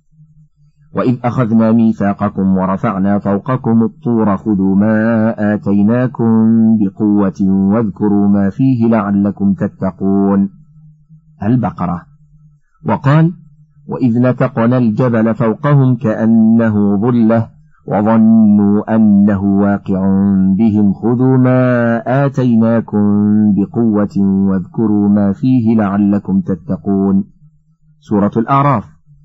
وإذ أخذنا ميثاقكم ورفعنا فوقكم الطور خذوا ما آتيناكم بقوة واذكروا ما فيه لعلكم تتقون. البقرة. وقال: وإذ نتقنا الجبل فوقهم كأنه ظلة وظنوا أنه واقع بهم خذوا ما آتيناكم بقوة واذكروا ما فيه لعلكم تتقون. سورة الأعراف.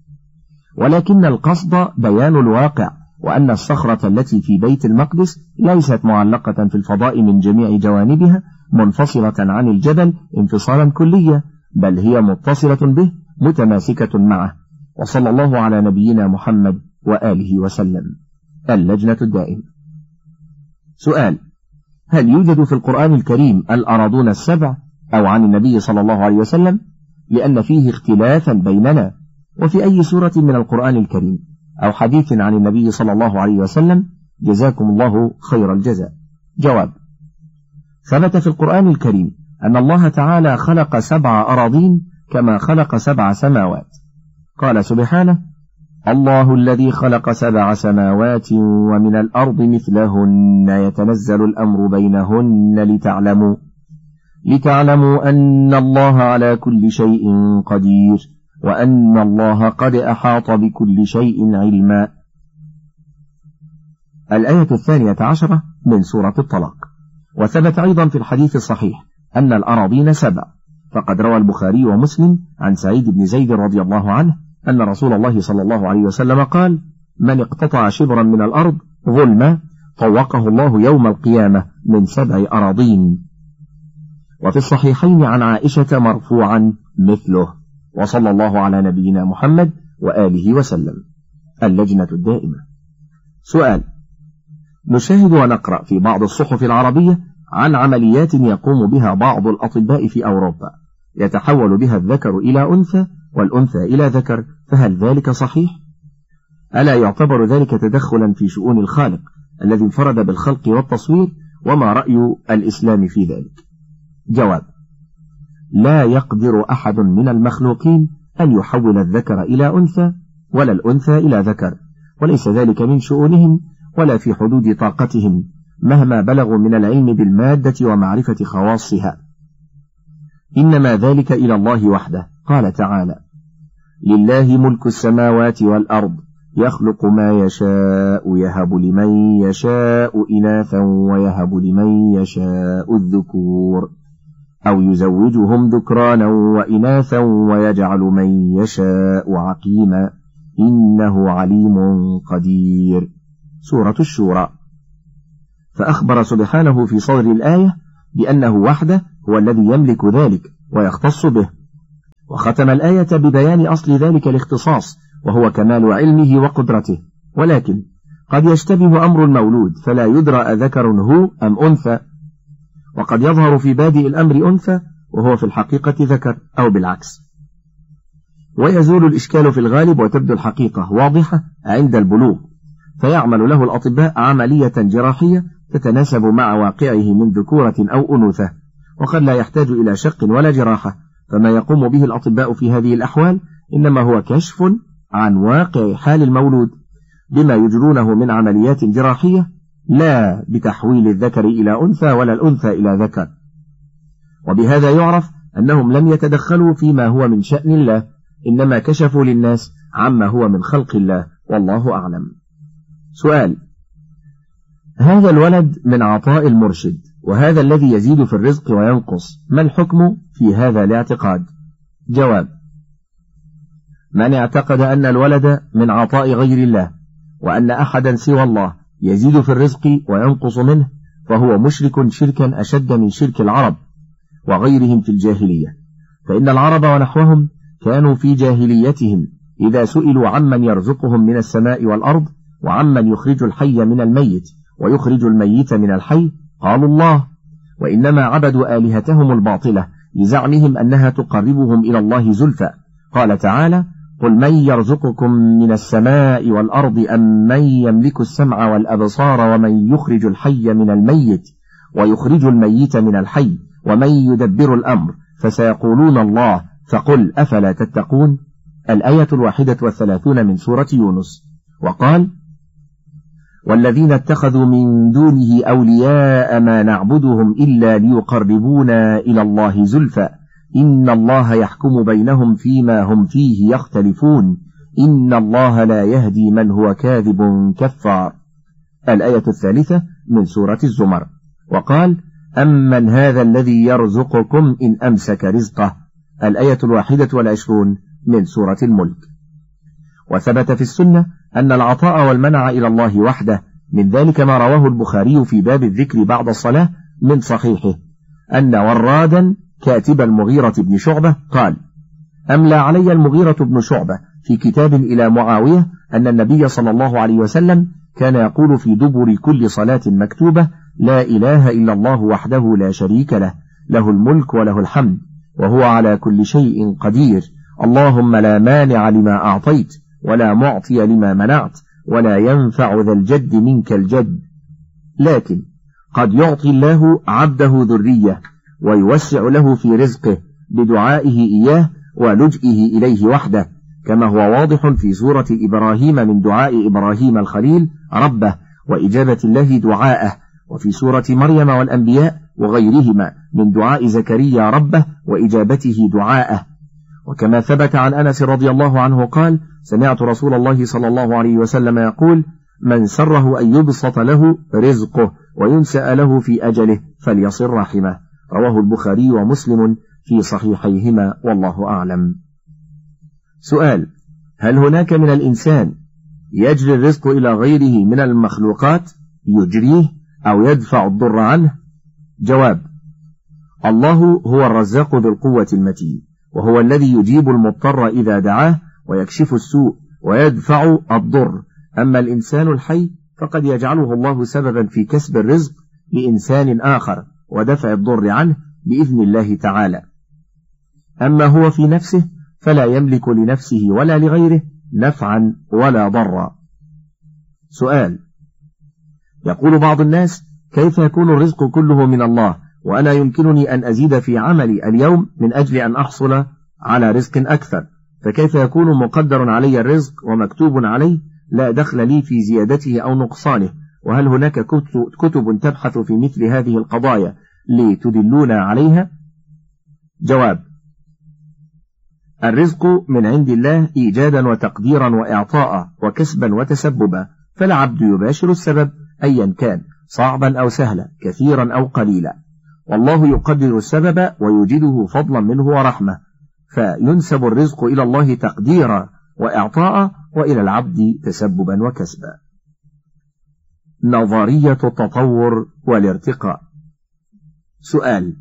ولكن القصد بيان الواقع، وأن الصخرة التي في بيت المقدس ليست معلقة في الفضاء من جميع جوانبها منفصلة عن الجبل انفصالا كليا، بل هي متصلة به متماسكة معه. وصلى الله على نبينا محمد وآله وسلم. اللجنة الدائمة. سؤال: هل يوجد في القرآن الكريم الأراضون السبع أو عن النبي صلى الله عليه وسلم؟ لأن فيه اختلافا بيننا، وفي أي سورة من القرآن الكريم أو حديث عن النبي صلى الله عليه وسلم؟ جزاكم الله خير الجزاء. جواب: ثبت في القرآن الكريم أن الله تعالى خلق سبع أراضين كما خلق سبع سماوات. قال سبحانه: الله الذي خلق سبع سماوات ومن الأرض مثلهن يتنزل الأمر بينهن لتعلموا لتعلموا أن الله على كل شيء قدير وأن الله قد أحاط بكل شيء علما. الآية الثانية عشرة من سورة الطلاق. وثبت أيضا في الحديث الصحيح أن الأراضين سبع، فقد روى البخاري ومسلم عن سعيد بن زيد رضي الله عنه أن رسول الله صلى الله عليه وسلم قال: من اقتطع شبرا من الأرض ظلما طوقه الله يوم القيامة من سبع أراضين. وفي الصحيحين عن عائشة مرفوعا مثله. وصلى الله على نبينا محمد وآله وسلم. اللجنة الدائمة. سؤال: نشاهد ونقرأ في بعض الصحف العربية عن عمليات يقوم بها بعض الأطباء في أوروبا يتحول بها الذكر إلى أنثى والأنثى إلى ذكر، فهل ذلك صحيح؟ ألا يعتبر ذلك تدخلا في شؤون الخالق الذي انفرد بالخلق والتصوير؟ وما رأي الإسلام في ذلك؟ جواب: لا يقدر أحد من المخلوقين أن يحول الذكر إلى أنثى ولا الأنثى إلى ذكر، وليس ذلك من شؤونهم ولا في حدود طاقتهم مهما بلغوا من العلم بالمادة ومعرفة خواصها، إنما ذلك إلى الله وحده. قال تعالى: لله ملك السماوات والأرض يخلق ما يشاء يهب لمن يشاء إناثا ويهب لمن يشاء الذكور أو يزوجهم ذكرانا وإناثا ويجعل من يشاء عقيما إنه عليم قدير. سورة الشورى. فأخبر سبحانه في صدر الآية بأنه وحده هو الذي يملك ذلك ويختص به. وختم الآية ببيان أصل ذلك الاختصاص وهو كمال علمه وقدرته. ولكن قد يشتبه أمر المولود فلا يدرى أذكر هو أم أنثى، وقد يظهر في بادئ الأمر أنثى وهو في الحقيقة ذكر أو بالعكس، ويزول الإشكال في الغالب وتبدو الحقيقة واضحة عند البلوغ، فيعمل له الأطباء عملية جراحية تتناسب مع واقعه من ذكورة أو أنوثة، وقد لا يحتاج إلى شق ولا جراحة. فما يقوم به الأطباء في هذه الأحوال إنما هو كشف عن واقع حال المولود بما يجرونه من عمليات جراحية، لا بتحويل الذكر إلى أنثى ولا الأنثى إلى ذكر. وبهذا يعرف أنهم لم يتدخلوا فيما هو من شأن الله، إنما كشفوا للناس عما هو من خلق الله، والله أعلم. سؤال: هذا الولد من عطاء المرشد، وهذا الذي يزيد في الرزق وينقص، ما الحكم في هذا الاعتقاد؟ جواب: من اعتقد أن الولد من عطاء غير الله وأن أحدا سوى الله يزيد في الرزق وينقص منه فهو مشرك شركا أشد من شرك العرب وغيرهم في الجاهلية، فإن العرب ونحوهم كانوا في جاهليتهم إذا سئلوا عمن يرزقهم من السماء والأرض وعمن يخرج الحي من الميت ويخرج الميت من الحي قالوا الله، وإنما عبدوا آلهتهم الباطلة لزعمهم أنها تقربهم إلى الله زلفى. قال تعالى: قل من يرزقكم من السماء والأرض أم من يملك السمع والأبصار ومن يخرج الحي من الميت ويخرج الميت من الحي ومن يدبر الأمر فسيقولون الله فقل أفلا تتقون. الآية الواحدة والثلاثون من سورة يونس. وقال: والذين اتخذوا من دونه أولياء ما نعبدهم إلا ليقربونا إلى الله زلفى إن الله يحكم بينهم فيما هم فيه يختلفون إن الله لا يهدي من هو كاذب كفار. الآية الثالثة من سورة الزمر. وقال: أمن هذا الذي يرزقكم إن أمسك رزقه. الآية الواحدة والعشرون من سورة الملك. وثبت في السنة أن العطاء والمنع إلى الله وحده، من ذلك ما رواه البخاري في باب الذكر بعد الصلاة من صحيحه أن ورادا كاتب المغيرة بن شعبة قال: أملى علي المغيرة بن شعبة في كتاب إلى معاوية أن النبي صلى الله عليه وسلم كان يقول في دبر كل صلاة مكتوبة: لا إله إلا الله وحده لا شريك له، له الملك وله الحمد وهو على كل شيء قدير، اللهم لا مانع لما أعطيت ولا معطي لما منعت ولا ينفع ذا الجد منك الجد. لكن قد يعطي الله عبده ذرية ويوسع له في رزقه بدعائه إياه ولجئه إليه وحده، كما هو واضح في سورة إبراهيم من دعاء إبراهيم الخليل ربه وإجابة الله دعاءه، وفي سورة مريم والأنبياء وغيرهما من دعاء زكريا ربه وإجابته دعاءه. وكما ثبت عن أنس رضي الله عنه قال: سمعت رسول الله صلى الله عليه وسلم يقول: من سره أن يبسط له رزقه وينسأ له في أجله فليصل رحمه. رواه البخاري ومسلم في صحيحيهما، والله أعلم. سؤال: هل هناك من الإنسان يجري الرزق إلى غيره من المخلوقات يجريه أو يدفع الضر عنه؟ جواب: الله هو الرزاق ذو القوة المتين، وهو الذي يجيب المضطر إذا دعاه ويكشف السوء ويدفع الضر. أما الإنسان الحي فقد يجعله الله سببا في كسب الرزق لإنسان آخر ودفع الضر عنه بإذن الله تعالى. أما هو في نفسه فلا يملك لنفسه ولا لغيره نفعا ولا ضرا. سؤال: يقول بعض الناس: كيف يكون الرزق كله من الله وأنا يمكنني أن أزيد في عملي اليوم من أجل أن أحصل على رزق أكثر، فكيف يكون مقدر علي الرزق ومكتوب عليه لا دخل لي في زيادته أو نقصانه؟ وهل هناك كتب تبحث في مثل هذه القضايا لتدلونا عليها؟ جواب: الرزق من عند الله إيجادا وتقديرا وإعطاء وكسبا وتسببا، فالعبد يباشر السبب أيا كان صعبا أو سهلا كثيرا أو قليلا، والله يقدر السبب ويوجده فضلا منه ورحمة، فينسب الرزق إلى الله تقديرا وإعطاء وإلى العبد تسببا وكسبا. نظرية التطور والارتقاء. سؤال: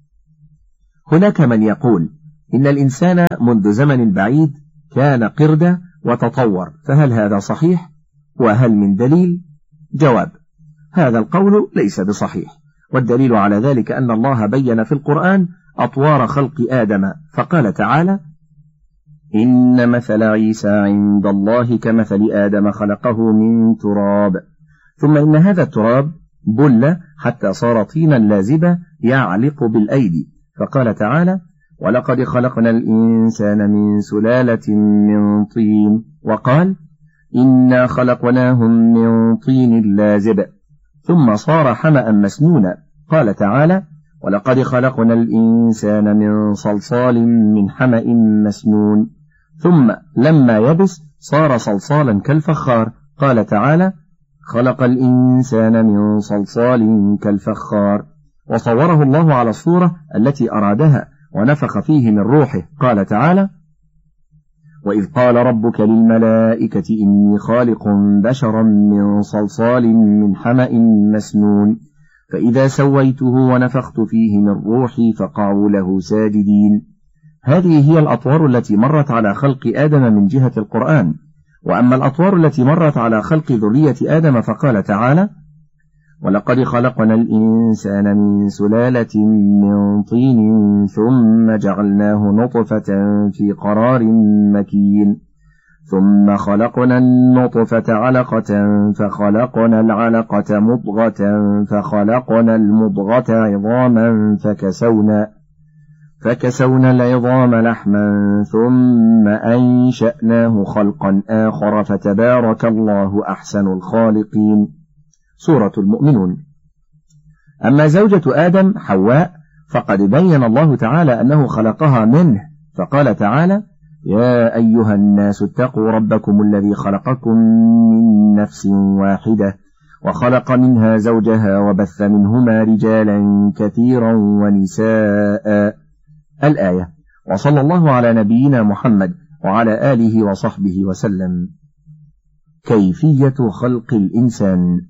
هناك من يقول إن الإنسان منذ زمن بعيد كان قردة وتطور، فهل هذا صحيح؟ وهل من دليل؟ جواب: هذا القول ليس بصحيح، والدليل على ذلك أن الله بين في القرآن أطوار خلق آدم، فقال تعالى: إن مثل عيسى عند الله كمثل آدم خلقه من تراب، ثم إن هذا التراب بل حتى صار طينا لازبا يعلق بالأيدي، فقال تعالى: ولقد خلقنا الإنسان من سلالة من طين، وقال: إنا خلقناهم من طين لازب، ثم صار حمأ مسنونا، قال تعالى: ولقد خلقنا الإنسان من صلصال من حمأ مسنون، ثم لما يبس صار صلصالا كالفخار، قال تعالى: خلق الإنسان من صلصال كالفخار، وصوره الله على الصورة التي أرادها ونفخ فيه من روحه، قال تعالى: وإذ قال ربك للملائكة إني خالق بشرا من صلصال من حمأ مسنون، فإذا سويته ونفخت فيه من روحي فقعوا له ساجدين. هذه هي الأطوار التي مرت على خلق آدم من جهة القرآن. وأما الأطوار التي مرت على خلق ذرية آدم فقال تعالى: ولقد خلقنا الإنسان من سلالة من طين ثم جعلناه نطفة في قرار مكين، ثم خلقنا النطفة علقة فخلقنا العلقة مضغة فخلقنا المضغة عظاما فكسونا فكسونا العظام لحما ثم أنشأناه خلقا آخر فتبارك الله أحسن الخالقين. سورة المؤمنون. أما زوجة آدم حواء فقد بين الله تعالى أنه خلقها منه، فقال تعالى: يا أيها الناس اتقوا ربكم الذي خلقكم من نفس واحدة وخلق منها زوجها وبث منهما رجالا كثيرا ونساء. الآية. وصلى الله على نبينا محمد وعلى آله وصحبه وسلم. كيفية خلق الإنسان؟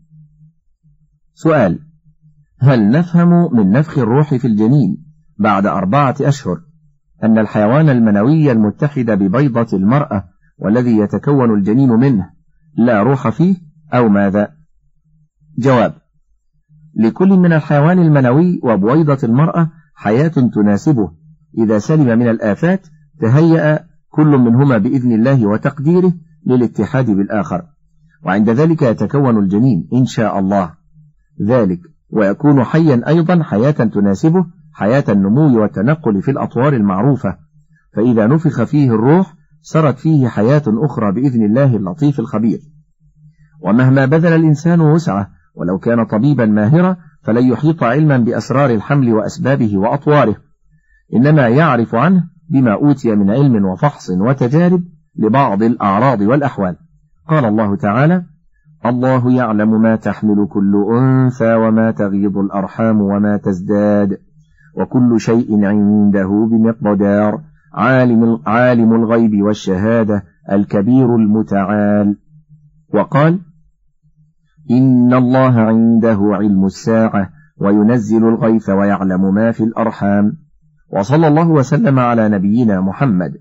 سؤال: هل نفهم من نفخ الروح في الجنين بعد أربعة أشهر أن الحيوان المنوي المتحد ببيضة المرأة والذي يتكون الجنين منه لا روح فيه أو ماذا؟ جواب: لكل من الحيوان المنوي وبويضة المرأة حياة تناسبه، إذا سلم من الآفات تهيأ كل منهما بإذن الله وتقديره للاتحاد بالآخر، وعند ذلك يتكون الجنين إن شاء الله ذلك، ويكون حيا أيضا حياة تناسبه، حياة النمو والتنقل في الأطوار المعروفة، فإذا نفخ فيه الروح سرت فيه حياة أخرى بإذن الله اللطيف الخبير. ومهما بذل الإنسان وسعه ولو كان طبيبا ماهرا فلن يحيط علما بأسرار الحمل وأسبابه وأطواره، إنما يعرف عنه بما أوتي من علم وفحص وتجارب لبعض الأعراض والأحوال. قال الله تعالى: الله يعلم ما تحمل كل أنثى وما تغيض الأرحام وما تزداد وكل شيء عنده بمقدار. عالم, عالم الغيب والشهادة الكبير المتعال. وقال: إن الله عنده علم الساعة وينزل الغيث ويعلم ما في الأرحام. وصلى الله وسلم على نبينا محمد.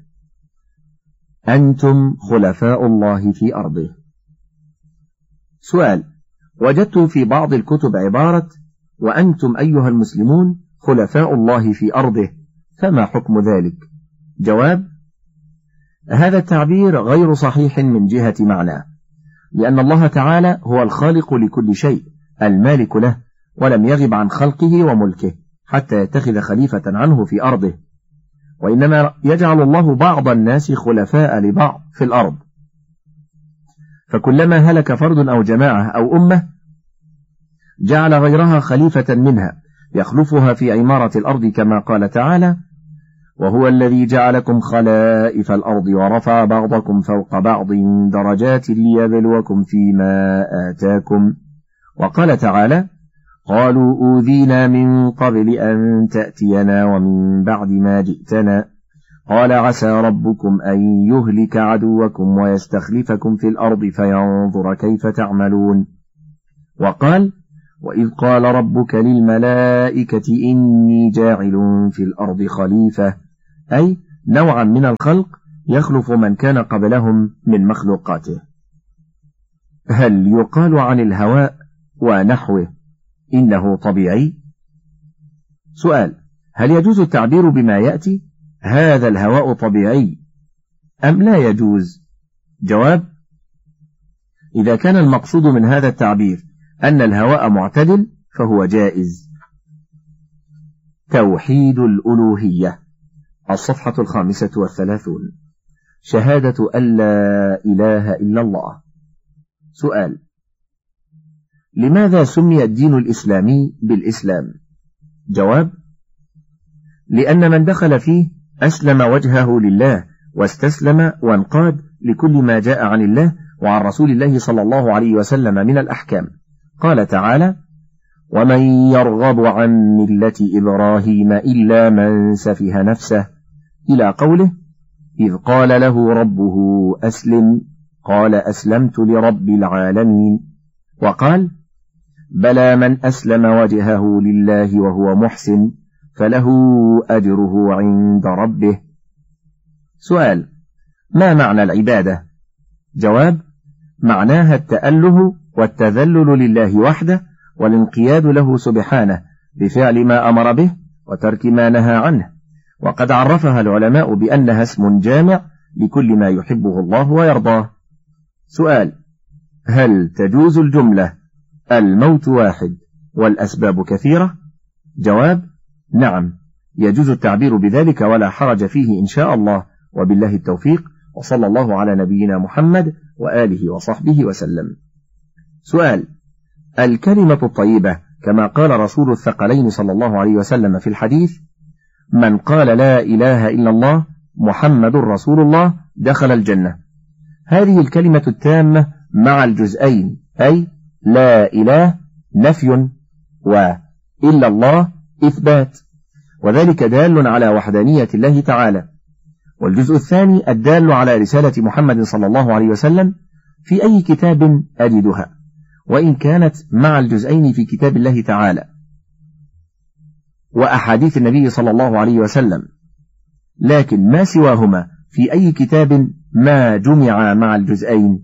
أنتم خلفاء الله في أرضه. سؤال: وجدت في بعض الكتب عبارة وأنتم أيها المسلمون خلفاء الله في أرضه، فما حكم ذلك؟ جواب: هذا التعبير غير صحيح من جهة معناه، لأن الله تعالى هو الخالق لكل شيء المالك له، ولم يغب عن خلقه وملكه حتى يتخذ خليفة عنه في أرضه، وإنما يجعل الله بعض الناس خلفاء لبعض في الأرض، فكلما هلك فرد أو جماعة أو أمة جعل غيرها خليفة منها يخلفها في عمارة الأرض، كما قال تعالى: وهو الذي جعلكم خلائف الأرض ورفع بعضكم فوق بعض درجات ليبلوكم فيما آتاكم. وقال تعالى: قالوا أوذينا من قبل أن تأتينا ومن بعد ما جئتنا، قال عسى ربكم أن يهلك عدوكم ويستخلفكم في الأرض فينظر كيف تعملون. وقال: وإذ قال ربك للملائكة إني جاعل في الأرض خليفة، أي نوعا من الخلق يخلف من كان قبلهم من مخلوقاته. هل يقال عن الهواء ونحوه إنه طبيعي؟ سؤال: هل يجوز التعبير بما يأتي هذا الهواء طبيعي أم لا يجوز؟ جواب: إذا كان المقصود من هذا التعبير أن الهواء معتدل فهو جائز. توحيد الألوهية، الصفحة الخامسة والثلاثون. شهادة أن لا إله إلا الله. سؤال: لماذا سمي الدين الإسلامي بالإسلام؟ جواب: لأن من دخل فيه أسلم وجهه لله واستسلم وانقاد لكل ما جاء عن الله وعن رسول الله صلى الله عليه وسلم من الأحكام. قال تعالى: ومن يرغب عن ملة إبراهيم إلا من سفه نفسه، إلى قوله: إذ قال له ربه أسلم قال أسلمت لرب العالمين. وقال: بلى من أسلم وجهه لله وهو محسن فله أجره عند ربه. سؤال: ما معنى العبادة؟ جواب: معناها التأله والتذلل لله وحده والانقياد له سبحانه بفعل ما أمر به وترك ما نهى عنه، وقد عرفها العلماء بأنها اسم جامع لكل ما يحبه الله ويرضاه. سؤال: هل تجوز الجملة الموت واحد والأسباب كثيرة؟ جواب: نعم، يجوز التعبير بذلك ولا حرج فيه إن شاء الله، وبالله التوفيق، وصلى الله على نبينا محمد وآله وصحبه وسلم. سؤال: الكلمة الطيبة كما قال رسول الثقلين صلى الله عليه وسلم في الحديث: من قال لا إله إلا الله محمد رسول الله دخل الجنة، هذه الكلمة التامة مع الجزئين، أي لا إله نفي وإلا الله إثبات، وذلك دال على وحدانية الله تعالى. والجزء الثاني الدال على رسالة محمد صلى الله عليه وسلم في أي كتاب أجدها، وإن كانت مع الجزئين في كتاب الله تعالى وأحاديث النبي صلى الله عليه وسلم، لكن ما سواهما في أي كتاب ما جمع مع الجزئين؟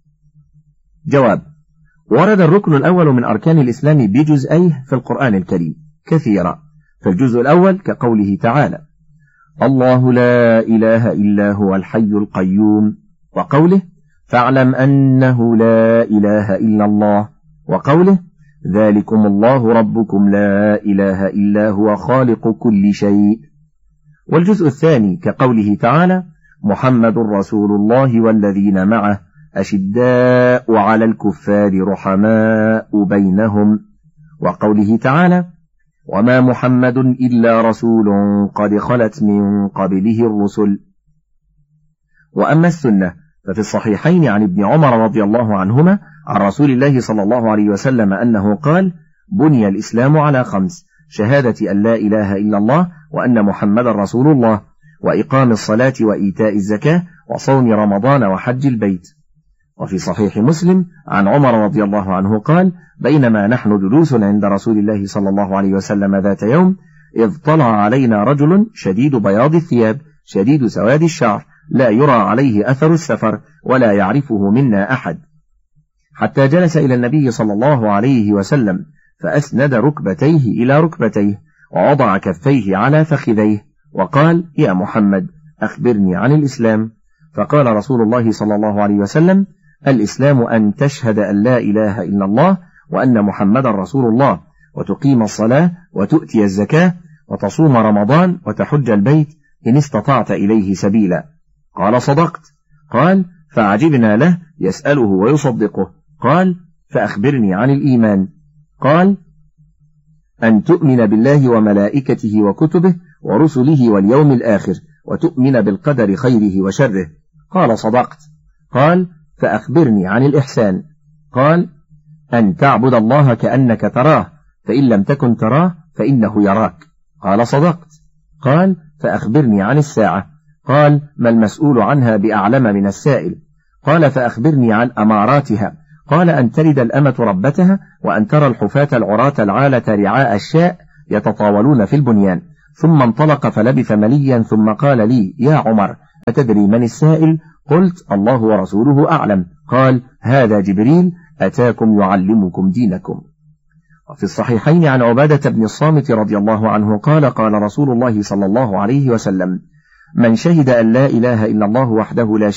جواب: ورد الركن الأول من أركان الإسلام بجزئيه في القرآن الكريم كثيرا، فالجزء الأول كقوله تعالى: الله لا إله إلا هو الحي القيوم، وقوله: فاعلم أنه لا إله إلا الله، وقوله: ذلكم الله ربكم لا إله إلا هو خالق كل شيء. والجزء الثاني كقوله تعالى: محمد رسول الله والذين معه أشداء على الكفار رحماء بينهم، وقوله تعالى: وما محمد إلا رسول قد خلت من قبله الرسل. وأما السنة ففي الصحيحين عن ابن عمر رضي الله عنهما عن رسول الله صلى الله عليه وسلم أنه قال: بني الإسلام على خمس: شهادة أن لا إله إلا الله وأن محمد رسول الله، وإقام الصلاة وإيتاء الزكاة وصوم رمضان وحج البيت. وفي صحيح مسلم عن عمر رضي الله عنه قال: بينما نحن جلوس عند رسول الله صلى الله عليه وسلم ذات يوم إذ طلع علينا رجل شديد بياض الثياب شديد سواد الشعر لا يرى عليه أثر السفر ولا يعرفه منا أحد، حتى جلس إلى النبي صلى الله عليه وسلم فأسند ركبتيه إلى ركبتيه ووضع كفيه على فخذيه وقال: يا محمد أخبرني عن الإسلام. فقال رسول الله صلى الله عليه وسلم: الإسلام أن تشهد أن لا إله إلا الله وأن محمد رسول الله، وتقيم الصلاة وتؤتي الزكاة وتصوم رمضان وتحج البيت إن استطعت إليه سبيلا. قال: صدقت. قال: فعجبنا له يسأله ويصدقه. قال: فأخبرني عن الإيمان. قال: أن تؤمن بالله وملائكته وكتبه ورسله واليوم الآخر وتؤمن بالقدر خيره وشره. قال: صدقت. قال: فأخبرني عن الإحسان. قال: أن تعبد الله كأنك تراه فإن لم تكن تراه فإنه يراك. قال: صدقت. قال: فأخبرني عن الساعة. قال: ما المسؤول عنها بأعلم من السائل. قال: فأخبرني عن أماراتها. قال أن تلد الأمة ربتها، وأن ترى الحفاة العراة العالة رعاء الشاء يتطاولون في البنيان. ثم انطلق فلبث مليا ثم قال لي: يا عمر، أتدري من السائل؟ قلت: الله ورسوله أعلم. قال: هذا جبريل أتاكم يعلمكم دينكم. وفي الصحيحين عن عبادة بن الصامت رضي الله عنه قال: قال رسول الله صلى الله عليه وسلم: من شهد أن لا إله إلا الله وحده لا